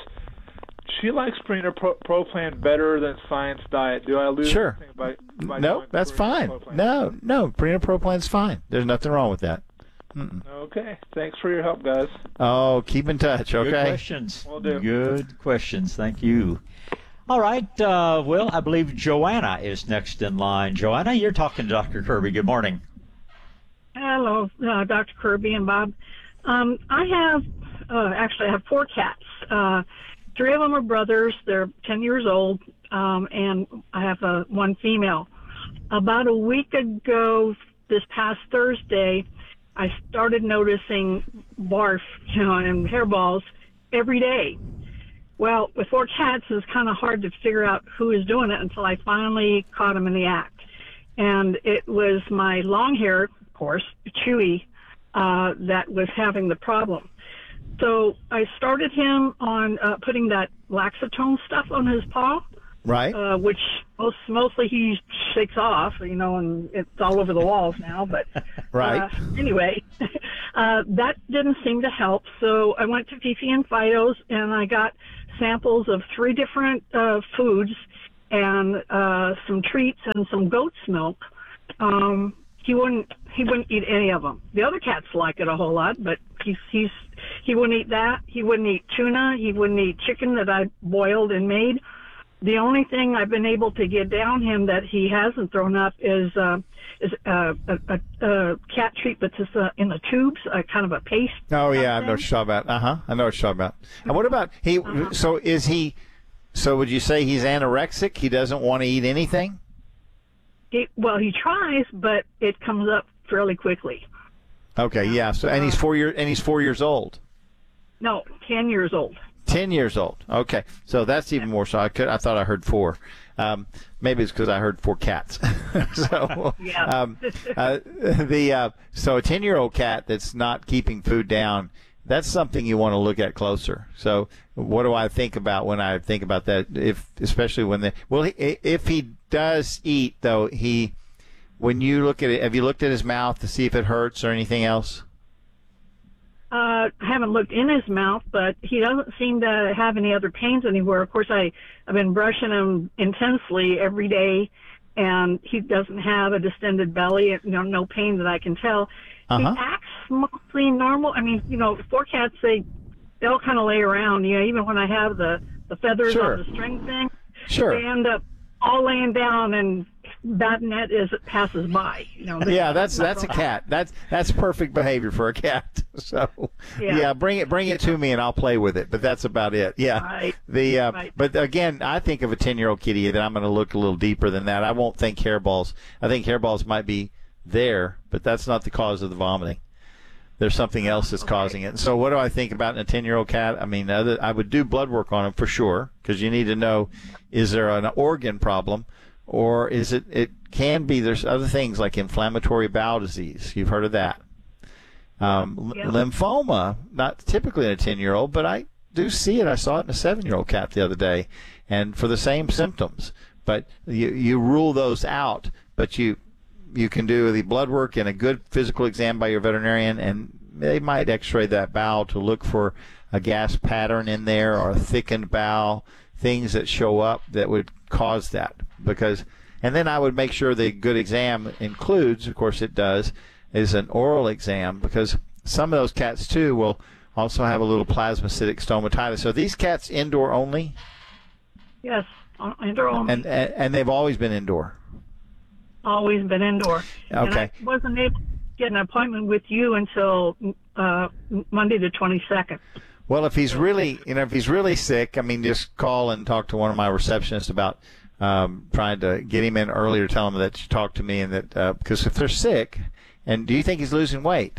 S3: she likes Purina Pro, Pro Plan better than Science Diet? Do I lose
S23: Sure.
S3: anything by, by
S23: No,
S3: going
S23: that's
S3: Purina
S23: fine.
S3: Pro Plan?
S23: No, no, Purina Pro Plan's fine. There's nothing wrong with that. Mm-mm.
S3: Okay. Thanks for your help, guys.
S23: Oh, keep in touch, okay?
S5: Good questions.
S3: Will do.
S5: Good questions. Thank you. All right. Uh, well, I believe Joanna is next in line. Joanna, you're talking to Doctor Kirby. Good morning.
S6: Hello, uh, Doctor Kirby and Bob. Um, I have, uh, actually, I have four cats. Uh, three of them are brothers. They're ten years old, um, and I have uh, one female. About a week ago, this past Thursday, I started noticing barf, you know, and hairballs every day. Well, with four cats, it's kind of hard to figure out who is doing it until I finally caught them in the act. And it was my long hair, of course, Chewy, uh, that was having the problem. So I started him on uh, putting that Laxatone stuff on his paw,
S23: Right.
S6: Uh, which most, mostly he shakes off, you know, and it's all over the walls now. But
S23: right.
S6: Uh, anyway, uh, that didn't seem to help. So I went to Fifi and Fido's, and I got samples of three different uh, foods and uh, some treats and some goat's milk. Um, he wouldn't he wouldn't eat any of them. The other cats like it a whole lot, but he's he's he wouldn't eat that. He wouldn't eat tuna. He wouldn't eat chicken that I boiled and made. The only thing I've been able to get down him that he hasn't thrown up is uh, is uh, a, a, a cat treat, but just uh, in the tubes, uh, kind of a paste.
S23: Oh yeah, I know what you're talking about. Uh huh. I know what you're talking about. And what about he? Uh-huh. So is he? So would you say he's anorexic? He doesn't want to eat anything?
S6: He, well, he tries, but it comes up fairly quickly.
S23: Okay, yeah. So and he's four year and he's four years old.
S6: No, ten years old.
S23: Ten years old. Okay, so that's even more. So I could. I thought I heard four. Um, maybe it's because I heard four cats. so
S6: yeah.
S23: um, uh, the uh, so a ten-year-old cat that's not keeping food down. That's something you want to look at closer. So what do I think about when I think about that? If especially when the well, he, if he does eat though, he when you look at it, have you looked at his mouth to see if it hurts or anything else?
S6: Uh, I haven't looked in his mouth, but he doesn't seem to have any other pains anywhere. Of course, I, I've been brushing him intensely every day, and he doesn't have a distended belly, you know, no pain that I can tell.
S23: Uh-huh.
S6: He acts mostly normal. I mean, you know, four cats, they, they'll kind of lay around, you know, even when I have the, the feathers
S23: Sure.
S6: on the string thing,
S23: Sure.
S6: they end up all laying down and batting it as it passes by. You know, they,
S23: Yeah, that's that's a cat. That's that's perfect behavior for a cat. So
S6: Yeah.
S23: yeah, bring it bring it to me and I'll play with it. But that's about it. Yeah.
S6: Right.
S23: The uh,
S6: Right.
S23: but again, I think of a ten-year-old kitty that I'm going to look a little deeper than that. I won't think hairballs. I think hairballs might be there, but that's not the cause of the vomiting. There's something else that's causing it. So what do I think about a ten-year-old cat? I mean, other, I would do blood work on him for sure because you need to know, is there an organ problem or is it, it can be, there's other things like inflammatory bowel disease. You've heard of that. Um,
S6: Yeah.
S23: Lymphoma, not typically in a ten-year-old, but I do see it. I saw it in a seven-year-old cat the other day, and for the same symptoms. But you, you rule those out, but you you can do the blood work and a good physical exam by your veterinarian, and they might x-ray that bowel to look for a gas pattern in there or a thickened bowel, things that show up that would cause that. Because, and then I would make sure the good exam includes, of course it does, is an oral exam, because some of those cats too will also have a little plasmacytic stomatitis. So these cats indoor only?
S6: Yes, indoor only.
S23: And, and and they've always been indoor.
S6: Always been indoor. And
S23: Okay.
S6: I wasn't able to get an appointment with you until uh, Monday the twenty-second.
S23: Well, if he's really, you know, if he's really sick, I mean, just call and talk to one of my receptionists about um, trying to get him in earlier. Tell him that you talked to me, and that uh, because if they're sick, and do you think he's losing weight?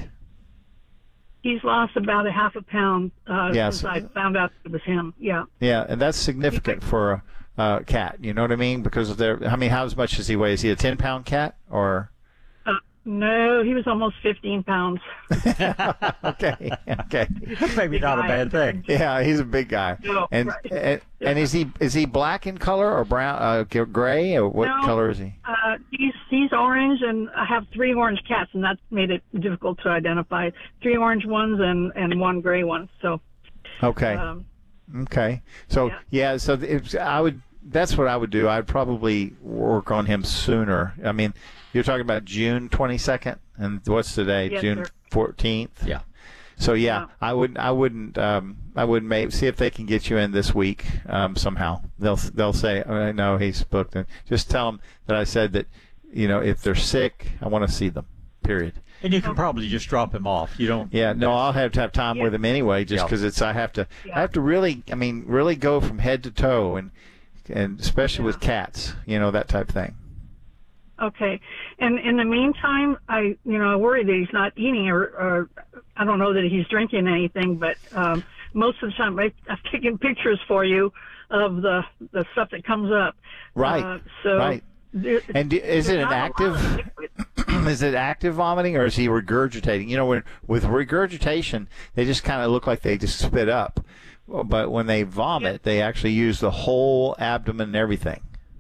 S6: He's lost about a half a pound uh,
S23: Yeah,
S6: since
S23: so-
S6: I found out it was him. Yeah.
S23: Yeah, and that's significant for a uh, cat. You know what I mean? Because of their, I mean, how much does he weigh? Is he a ten pound cat or?
S6: Uh, no, he was almost fifteen pounds.
S23: okay, okay.
S5: Maybe not a bad thing.
S23: Yeah, he's a big guy.
S6: No,
S23: and,
S6: right.
S23: and and is he is he black in color or brown, uh, g- gray, or what
S6: No,
S23: color is he?
S6: Uh, he's, he's orange, and I have three orange cats, and that's made it difficult to identify. Three orange ones and, and one gray one. So.
S23: Okay.
S6: Um,
S23: Okay. So yeah, yeah so it's, I would. That's what I would do. I'd probably work on him sooner. I mean, you're talking about June twenty-second, and what's today?
S6: Yes,
S23: June
S6: sir.
S23: fourteenth.
S5: Yeah.
S23: So yeah, I wouldn't. I wouldn't. Um, I would maybe see if they can get you in this week um, somehow. They'll they'll say, oh, no, he's booked. And just tell them that I said that. You know, if they're sick, I want to see them. Period.
S5: And you can probably just drop him off. You don't.
S23: Yeah, no, I'll have to have time
S6: Yeah.
S23: with him anyway, just
S5: Yeah.
S23: because it's. I have to.
S6: Yeah.
S23: I have to really. I mean, really go from head to toe, and and especially with cats, you know, that type of thing.
S6: Okay. And in the meantime, I, you know, I worry that he's not eating, or, or I don't know that he's drinking anything, but um, most of the time I, I've taken pictures for you of the the stuff that comes up.
S23: Right.
S6: Uh, so
S23: right.
S6: there-
S23: And do, is it
S6: there's
S23: an
S6: not a
S23: active?
S6: lot of liquid.
S23: Is it active vomiting, or is he regurgitating? You know, when with regurgitation, they just kind of look like they just spit up. but when they vomit, they actually use the whole abdomen and everything.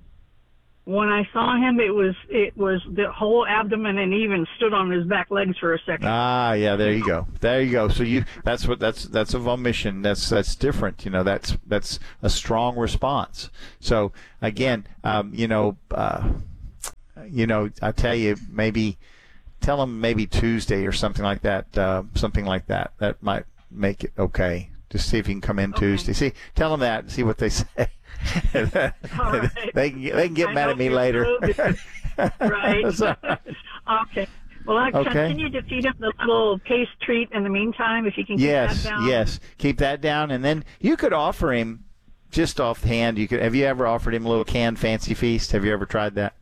S6: When I saw him, it was it was the whole abdomen, and even stood on his back legs for a second.
S23: Ah, yeah, there you go. There you go. So you that's what that's that's a vomission. That's that's different. You know, that's that's a strong response. So again, um, you know, uh, you know, I tell you, maybe tell them maybe Tuesday or something like that. Uh, something like that. That might make it okay. Just see if you can come in okay. Tuesday. See, tell them that and see what they say. Right. They can they can get
S6: I
S23: mad at me later.
S6: Right.
S23: So,
S6: okay. Well, I
S23: okay.
S6: continue to feed him the little paste treat in the meantime, if you can keep
S23: yes,
S6: that down.
S23: Yes, keep that down, and then you could offer him just offhand. You could. Have you ever offered him a little canned Fancy Feast? Have you ever tried that?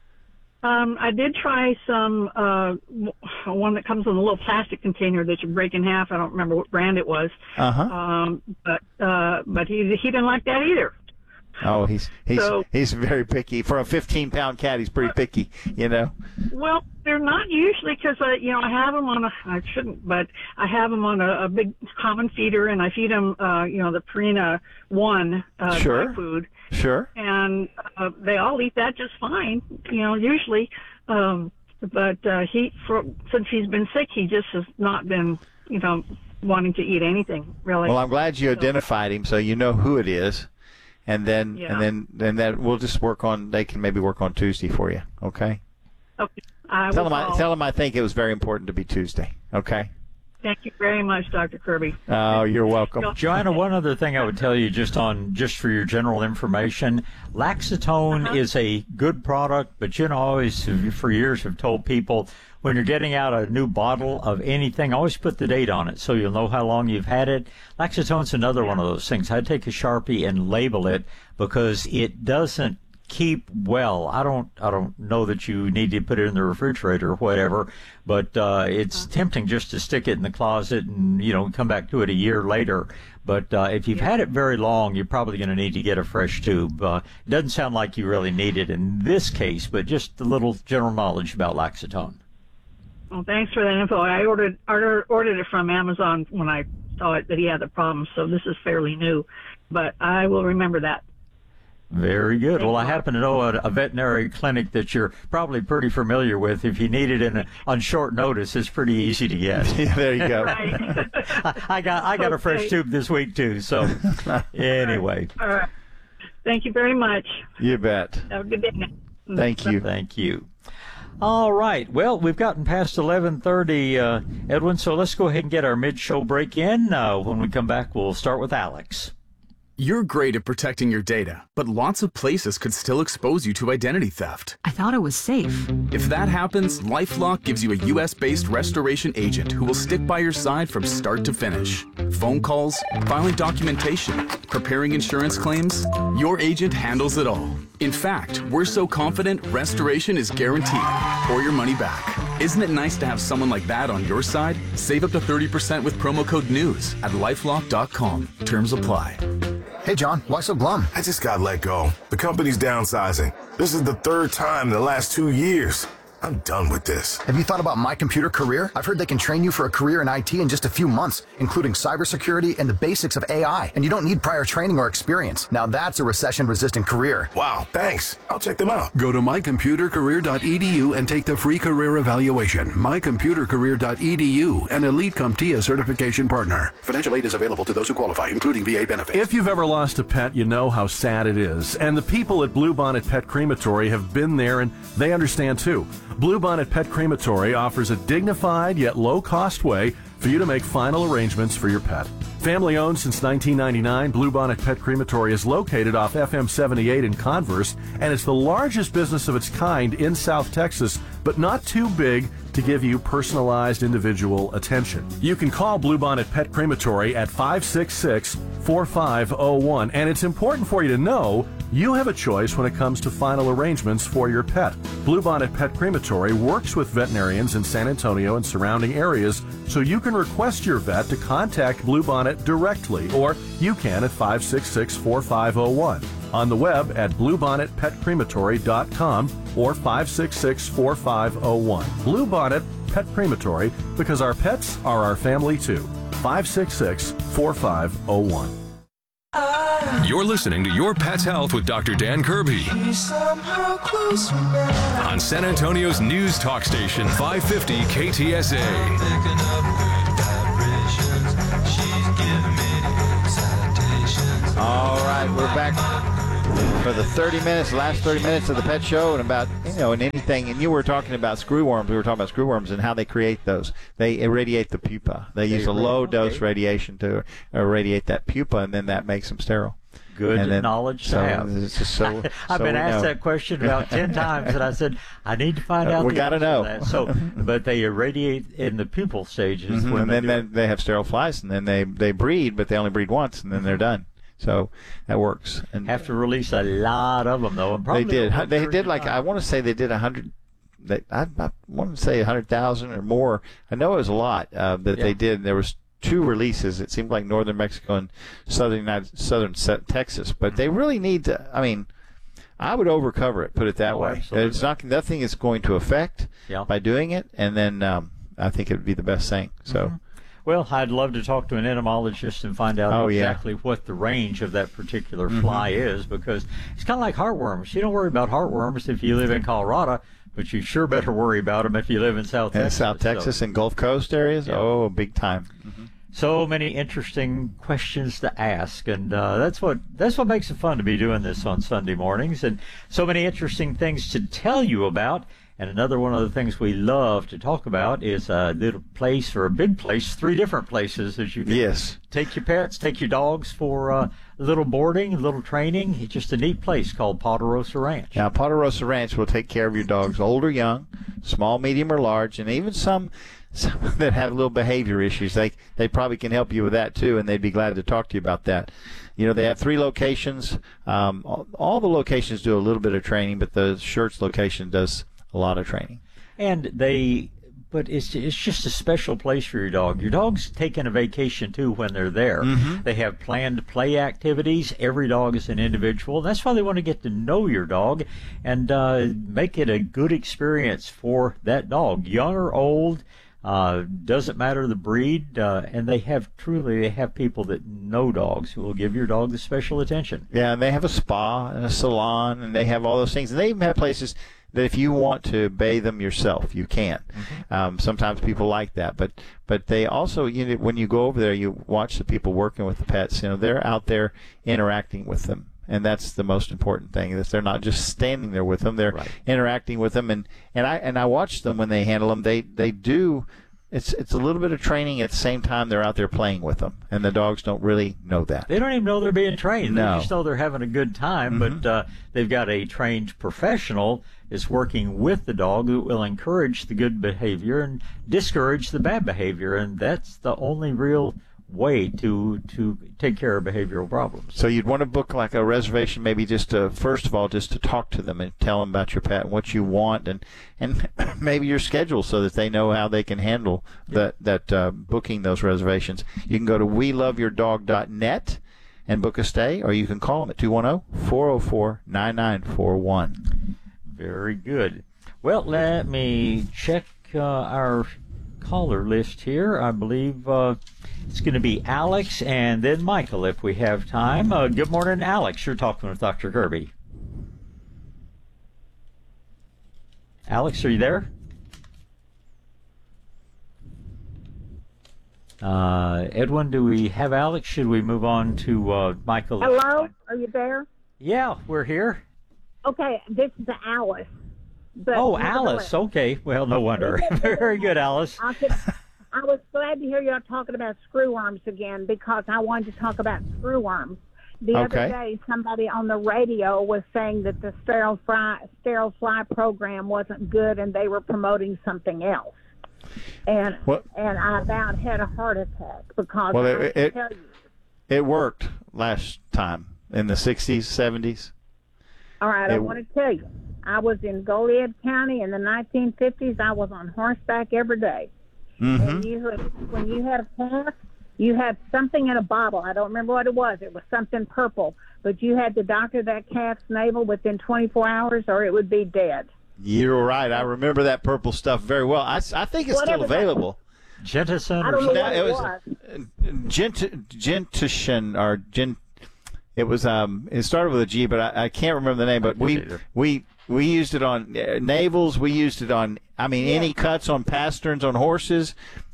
S6: Um, I did try some uh, one that comes in a little plastic container that you break in half. I don't remember what brand it was.
S23: Uh-huh.
S6: Um, but uh, but he he didn't like that either.
S23: Oh, he's he's
S6: so,
S23: he's very picky. For a fifteen pound cat, he's pretty picky, you know.
S6: Well, they're not usually because uh, you know I have them on a I shouldn't, but I have them on a, a big common feeder, and I feed them uh, you know the Purina One uh,
S23: sure.
S6: dry food.
S23: Sure.
S6: And uh, they all eat that just fine, you know, usually. Um, but uh, he, for, since he's been sick, he just has not been, you know, wanting to eat anything really.
S23: Well, I'm glad you so, identified him, so you know who it is. And then,
S6: yeah.
S23: and then, then that we'll just work on. They can maybe work on Tuesday for you. Okay.
S6: Okay. I
S23: tell
S6: will
S23: him. I, tell him I think it was very important to be Tuesday. Okay.
S6: Thank you very much, Doctor Kirby.
S23: Oh, you're welcome.
S5: Joanna, one other thing I would tell you just on just for your general information, Laxatone uh-huh. is a good product, but you know, always for years have told people when you're getting out a new bottle of anything, always put the date on it so you'll know how long you've had it. Laxatone's another one of those things. I'd take a Sharpie and label it because it doesn't keep well. I don't I don't know that you need to put it in the refrigerator or whatever, but uh, it's tempting just to stick it in the closet and, you know, come back to it a year later. But uh, if you've had it very long, you're probably going to need to get a fresh tube. Uh, it doesn't sound like you really need it in this case, but just a little general knowledge about Laxatone.
S6: Well, thanks for that info. I ordered ordered, ordered it from Amazon when I saw it that he had the problem, so this is fairly new. But I will remember that.
S5: Very good. Well, I happen to know a, a veterinary clinic that you're probably pretty familiar with. If you need it in a, on short notice, it's pretty easy to get.
S23: There you go.
S5: I, I got I got okay. a fresh tube this week too. So anyway.
S6: All right. Thank you very much.
S23: You bet.
S6: Have a good day.
S23: Thank you.
S5: Thank you. All right. Well, we've gotten past eleven thirty, uh, Edwin. So let's go ahead and get our mid-show break in. Uh, when we come back, we'll start with Alex.
S7: You're great at protecting your data, but lots of places could still expose you to identity theft.
S9: I thought it was safe.
S7: If that happens, LifeLock gives you a U S based restoration agent who will stick by your side from start to finish. Phone calls, filing documentation, preparing insurance claims, your agent handles it all. In fact, we're so confident restoration is guaranteed or your money back. Isn't it nice to have someone like that on your side? Save up to thirty percent with promo code NEWS at lifelock dot com. Terms apply.
S11: Hey, John, why so glum?
S24: I just got let go. The company's downsizing. This is the third time in the last two years. I'm done with this.
S11: Have you thought about My Computer Career? I've heard they can train you for a career in I T in just a few months, including cybersecurity and the basics of A I. And you don't need prior training or experience. Now that's a recession-resistant career.
S24: Wow, thanks. I'll check them out.
S25: Go to my computer career dot e d u and take the free career evaluation. my computer career dot e d u, an Elite CompTIA certification partner. Financial aid is available to those who qualify, including V A benefits.
S26: If you've ever lost a pet, you know how sad it is. And the people at Bluebonnet Pet Crematory have been there, and they understand too. Bluebonnet Pet Crematory offers a dignified yet low-cost way for you to make final arrangements for your pet. Family owned since nineteen ninety-nine, Bluebonnet Pet Crematory is located off F M seventy-eight in Converse, and it's the largest business of its kind in South Texas, but not too big to give you personalized individual attention. You can call Bluebonnet Pet Crematory at five six six, four five zero one, and it's important for you to know you have a choice when it comes to final arrangements for your pet. Bluebonnet Pet Crematory works with veterinarians in San Antonio and surrounding areas, so you can request your vet to contact Bluebonnet directly, or you can at five six six, four five zero one. On the web at bluebonnet pet crematory dot com or five six six, four five zero one. Bluebonnet Pet Crematory, because our pets are our family too. five six six, four five zero one.
S8: You're listening to Your Pet's Health with Doctor Dan Kirby on San Antonio's news talk station, five fifty K T S A.
S23: All right, we're back for the thirty minutes, last thirty minutes of the Pet Show, and about, you know, and anything. And you were talking about screwworms. We were talking about screwworms and how they create those. They irradiate the pupa. They, they use a low-dose okay. radiation to irradiate that pupa, and then that makes them sterile.
S5: Good
S23: then,
S5: knowledge to
S23: so,
S5: have.
S23: It's just so,
S5: I've
S23: so
S5: been asked
S23: know.
S5: that question about ten times, and I said, I need to find out.
S23: We
S5: the
S23: got to know.
S5: That. So, but they irradiate in the pupal stages.
S23: Mm-hmm.
S5: When
S23: and
S5: they
S23: then, then they have sterile flies, and then they, they breed, but they only breed once, and then they're done. So that works. And
S5: have to release a lot of them, though. And probably
S23: they did. They did like I want to say they did a hundred. They I, I want to say a hundred thousand or more. I know it was a lot uh, that yeah. they did. There was two releases. It seemed like northern Mexico and southern United, southern Texas. But they really need to. I mean, I would overcover it. Put it that
S5: oh,
S23: way.
S5: Absolutely.
S23: It's not nothing is going to affect
S5: yeah.
S23: by doing it, and then um, I think it would be the best thing. So.
S5: Mm-hmm. Well, I'd love to talk to an entomologist and find out
S23: oh,
S5: exactly
S23: yeah.
S5: what the range of that particular
S23: mm-hmm.
S5: fly is, because it's kind of like heartworms. You don't worry about heartworms if you live in Colorado, but you sure better worry about them if you live in South
S23: and
S5: Texas.
S23: South Texas
S5: so.
S23: and Gulf Coast areas,
S5: yeah.
S23: oh, big time.
S5: Mm-hmm. So many interesting questions to ask, and uh, that's what that's what makes it fun to be doing this on Sunday mornings, and so many interesting things to tell you about. And another one of the things we love to talk about is a little place or a big place, three different places that you can
S23: yes.
S5: take your pets, take your dogs for uh, a little boarding, a little training. It's just a neat place called Ponderosa Ranch.
S23: Now, Ponderosa Ranch will take care of your dogs, old or young, small, medium, or large, and even some, some that have little behavior issues. They they probably can help you with that, too, and they'd be glad to talk to you about that. You know, they have three locations. Um, all, all the locations do a little bit of training, but the Schertz location does a lot of training.
S5: And they, but it's it's just a special place for your dog. Your dog's taking a vacation too when they're there.
S23: Mm-hmm.
S5: They have planned play activities. Every dog is an individual. That's why they want to get to know your dog and uh, make it a good experience for that dog, young or old. Uh, doesn't matter the breed, uh, and they have truly they have people that know dogs who will give your dog the special attention.
S23: Yeah, and they have a spa and a salon, and they have all those things. And they even have places that if you want to bathe them yourself, you can. Mm-hmm. Um, sometimes people like that, but but they also, you know, when you go over there, you watch the people working with the pets. You know, they're out there interacting with them, and that's the most important thing. Is they're not just standing there with them; they're right. interacting with them. And, and I and I watch them when they handle them. They they do. It's it's a little bit of training at the same time they're out there playing with them, and the dogs don't really know that.
S5: They don't even know they're being trained.
S23: No.
S5: They just know they're having a good time,
S23: mm-hmm.
S5: but uh, they've got a trained professional is working with the dog who will encourage the good behavior and discourage the bad behavior, and that's the only real way to to take care of behavioral problems.
S23: So you'd want to book like a reservation, maybe just to, first of all, just to talk to them and tell them about your pet and what you want, and and maybe your schedule so that they know how they can handle that that uh, booking those reservations. You can go to we love your dog dot net and book a stay, or you can call them at two one zero, four zero four, nine nine four one.
S5: Very good. Well, let me check uh, our caller list here. I believe uh, it's going to be Alex and then Michael if we have time. Uh, good morning, Alex. You're talking with Doctor Kirby. Alex, are you there? Uh, Edwin, do we have Alex? Should we move on to uh, Michael?
S9: Hello? Are you there?
S5: Yeah, we're here.
S9: Okay, this is Alice. But
S5: oh, Alice. Okay. Well, no wonder. Very good, Alice.
S9: I, could, I was glad to hear y'all talking about screwworms again because I wanted to talk about screwworms. The
S23: okay.
S9: other day, somebody on the radio was saying that the sterile fly, sterile fly program wasn't good and they were promoting something else. And
S23: what?
S9: and I about had a heart attack because
S23: well,
S9: I
S23: it,
S9: can
S23: it,
S9: tell you.
S23: It worked last time in the sixties, seventies.
S9: All right,
S23: it,
S9: I want to tell you. I was in Goliad County in the nineteen fifties. I was on horseback every day.
S23: Mm-hmm.
S9: And you had, when you had a calf, you had something in a bottle. I don't remember what it was. It was something purple. But you had to doctor that calf's navel within twenty-four hours or it would be dead.
S23: You're right. I remember that purple stuff very well. I, I think it's
S9: Whatever
S23: still available.
S5: Genticin
S9: I
S5: or
S9: don't know
S5: something?
S9: what
S23: it
S9: it
S23: was.
S9: was.
S23: Gent, Genticin or Gent. It was um, it started with a G, but I, I can't remember the name. But we we we used it on uh, navels. We used it on. I mean, yeah. any cuts on pasterns on horses.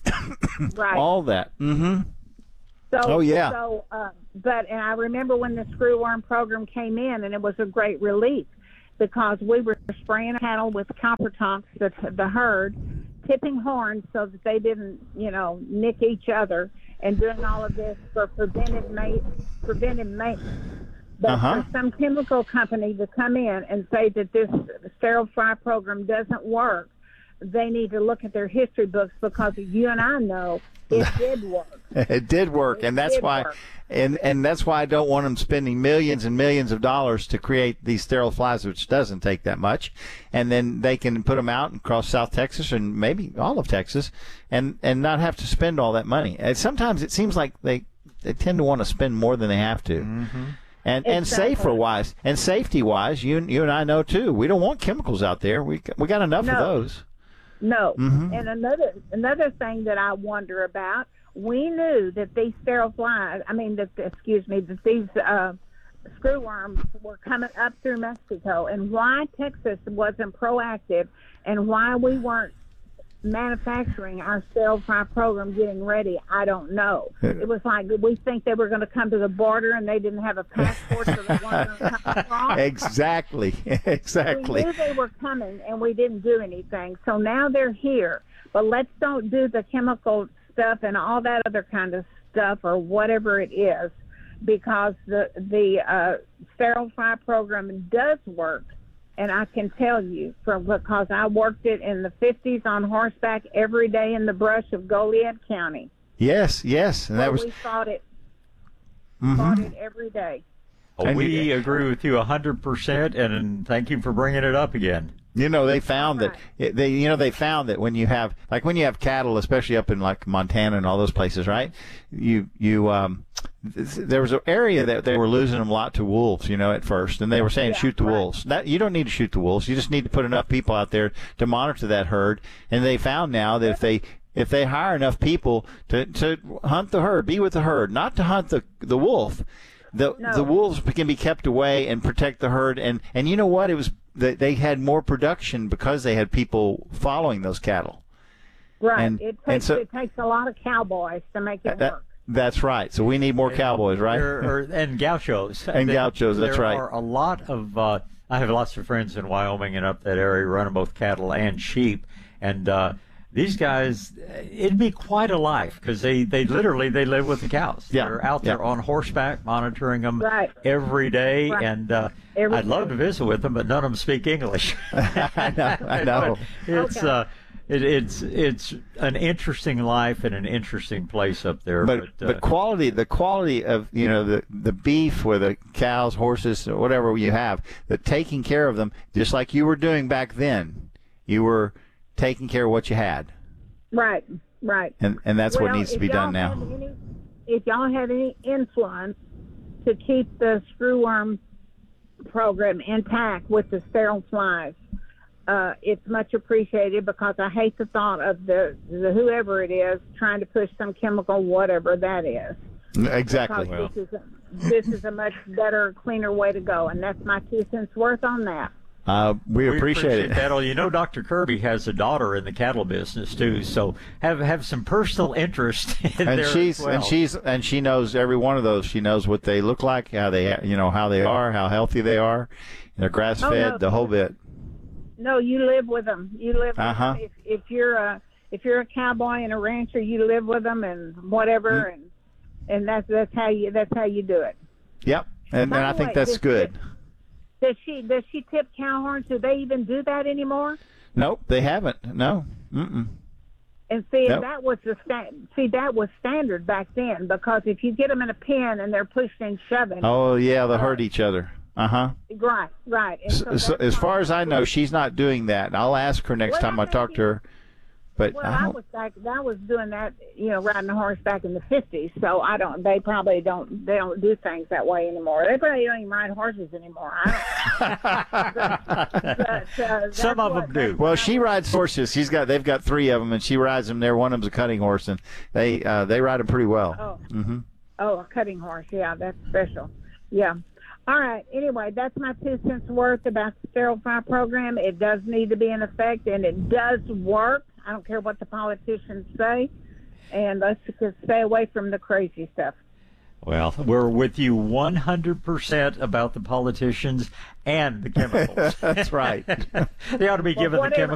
S9: Right.
S23: All that. Mm-hmm.
S9: So,
S23: oh yeah.
S9: So, uh, but and I remember when the screwworm program came in, and it was a great relief because we were spraying cattle with copper tonks, the the herd, tipping horns so that they didn't, you know, nick each other, and doing all of this for preventive ma- preventive maintenance. But
S23: uh-huh.
S9: for some chemical company to come in and say that this sterile fry program doesn't work, they need to look at their history books, because you and I know it did work.
S23: It did work,
S9: it
S23: and that's why,
S9: work.
S23: and and that's why I don't want them spending millions and millions of dollars to create these sterile flies, which doesn't take that much, and then they can put them out across South Texas and maybe all of Texas, and and not have to spend all that money. And sometimes it seems like they they tend to want to spend more than they have to.
S5: Mm-hmm.
S23: And
S9: exactly.
S23: and safer wise and safety wise, you you and I know too. We don't want chemicals out there. We we got enough
S9: no.
S23: of those.
S9: No.
S23: Mm-hmm.
S9: And another another thing that I wonder about, we knew that these sterile flies, I mean, that, excuse me, that these uh, screwworms were coming up through Mexico, and why Texas wasn't proactive, and why we weren't manufacturing our sterile fry program, getting ready, I don't know. It was like we think they were going to come to the border and they didn't have a passport, so they weren't going to come across.
S23: Exactly, exactly.
S9: We knew they were coming and we didn't do anything. So now they're here. But let's don't do the chemical stuff and all that other kind of stuff or whatever it is, because the the uh, sterile fry program does work. And I can tell you, from because I worked it in the fifties on horseback every day in the brush of Goliad County.
S23: Yes, yes, and that was
S9: we fought it,
S23: mm-hmm.
S9: fought it every day.
S5: Oh, we agree with you a hundred percent, and thank you for bringing it up again.
S23: You know, they found that they, you know, they found that when you have, like, when you have cattle, especially up in like Montana and all those places, right? You, you, um, there was an area that they were losing them a lot to wolves, you know, at first, and they were saying
S9: yeah,
S23: shoot the
S9: right.
S23: wolves. That you don't need to shoot the wolves. You just need to put enough people out there to monitor that herd. And they found now that if they if they hire enough people to to hunt the herd, be with the herd, not to hunt the the wolf. The
S9: no.
S23: the wolves can be kept away and protect the herd, and, and you know what? It was they, they had more production because they had people following those cattle.
S9: Right.
S23: And,
S9: it
S23: and
S9: takes
S23: so,
S9: it takes a lot of cowboys to make it
S23: that,
S9: work.
S23: That's right. So we need more cowboys, right?
S5: Or, or, and gauchos.
S23: And gauchos, that's
S5: there
S23: right.
S5: There are a lot of. Uh, I have lots of friends in Wyoming and up that area running both cattle and sheep, and uh, these guys, it'd be quite a life because they, they literally they live with the cows.
S23: Yeah.
S5: They're out there
S23: yeah.
S5: on horseback monitoring them
S9: right.
S5: every day,
S9: right.
S5: and uh,
S9: every
S5: I'd
S9: day.
S5: love to visit with them, but none of them speak English.
S23: I know. I know.
S5: it's
S9: okay.
S5: uh, it, it's it's an interesting life and an interesting place up there.
S23: But
S5: but, uh,
S23: but quality, the quality of you know the the beef with the cows, horses, whatever you have, the taking care of them, just like you were doing back then, you were taking care of what you had.
S9: Right, right.
S23: And and that's
S9: well,
S23: what needs to be done now.
S9: Any, if y'all have any influence to keep the screwworm program intact with the sterile flies, uh, it's much appreciated, because I hate the thought of the, the whoever it is trying to push some chemical, whatever that is.
S23: Exactly.
S9: Well. This is a, this is a much better, cleaner way to go, and that's my two cents worth on that.
S23: Uh, we,
S5: we
S23: appreciate,
S5: appreciate
S23: it.
S5: that. Well, you know, Doctor Kirby has a daughter in the cattle business too, so have have some personal interest in
S23: and
S5: there
S23: she's
S5: as well.
S23: and she's and she knows every one of those. She knows what they look like, how they you know how they are, how healthy they are. They're grass fed,
S9: oh, no.
S23: the whole bit.
S9: No, you live with them. You live with
S23: Uh-huh.
S9: them. If, if you're a if you're a cowboy and a rancher, you live with them and whatever, mm-hmm. and and that's that's how you that's how you do it.
S23: Yep, and, and I think
S9: way,
S23: that's
S9: does
S23: good.
S9: She, does she does she tip cow horns? Do they even do that anymore?
S23: Nope, they haven't. No. Mm-mm.
S9: And see,
S23: Nope.
S9: that was the sta- see that was standard back then, because if you get them in a pen and they're pushing and shoving.
S23: Oh yeah, they hurt each other. Uh huh.
S9: Right, right. And so
S23: So, as far as I know, she's not doing that. I'll ask her next
S9: Well,
S23: time
S9: I
S23: I talk to her. But
S9: Well,
S23: I
S9: I
S23: don't,
S9: was back. I was doing that, you know, riding a horse back in the fifties. So I don't. They probably don't. They don't do things that way anymore. They probably don't even ride horses anymore. I don't. but, uh,
S23: some of them do. Well, she rides horses. She's got. They've got three of them, and she rides them there. One of them's a cutting horse, and they uh, they ride them pretty well.
S9: Oh.
S23: Mm-hmm.
S9: Oh, a cutting horse. Yeah, that's special. Yeah. All right. Anyway, that's my two cents worth about the Sterile Fire program. It does need to be in effect, and it does work. I don't care what the politicians say. And let's just stay away from the crazy stuff.
S5: Well, we're with you one hundred percent about the politicians and the chemicals.
S23: That's right.
S5: They ought to be
S9: Well,
S5: given the
S9: whatever
S5: chemicals.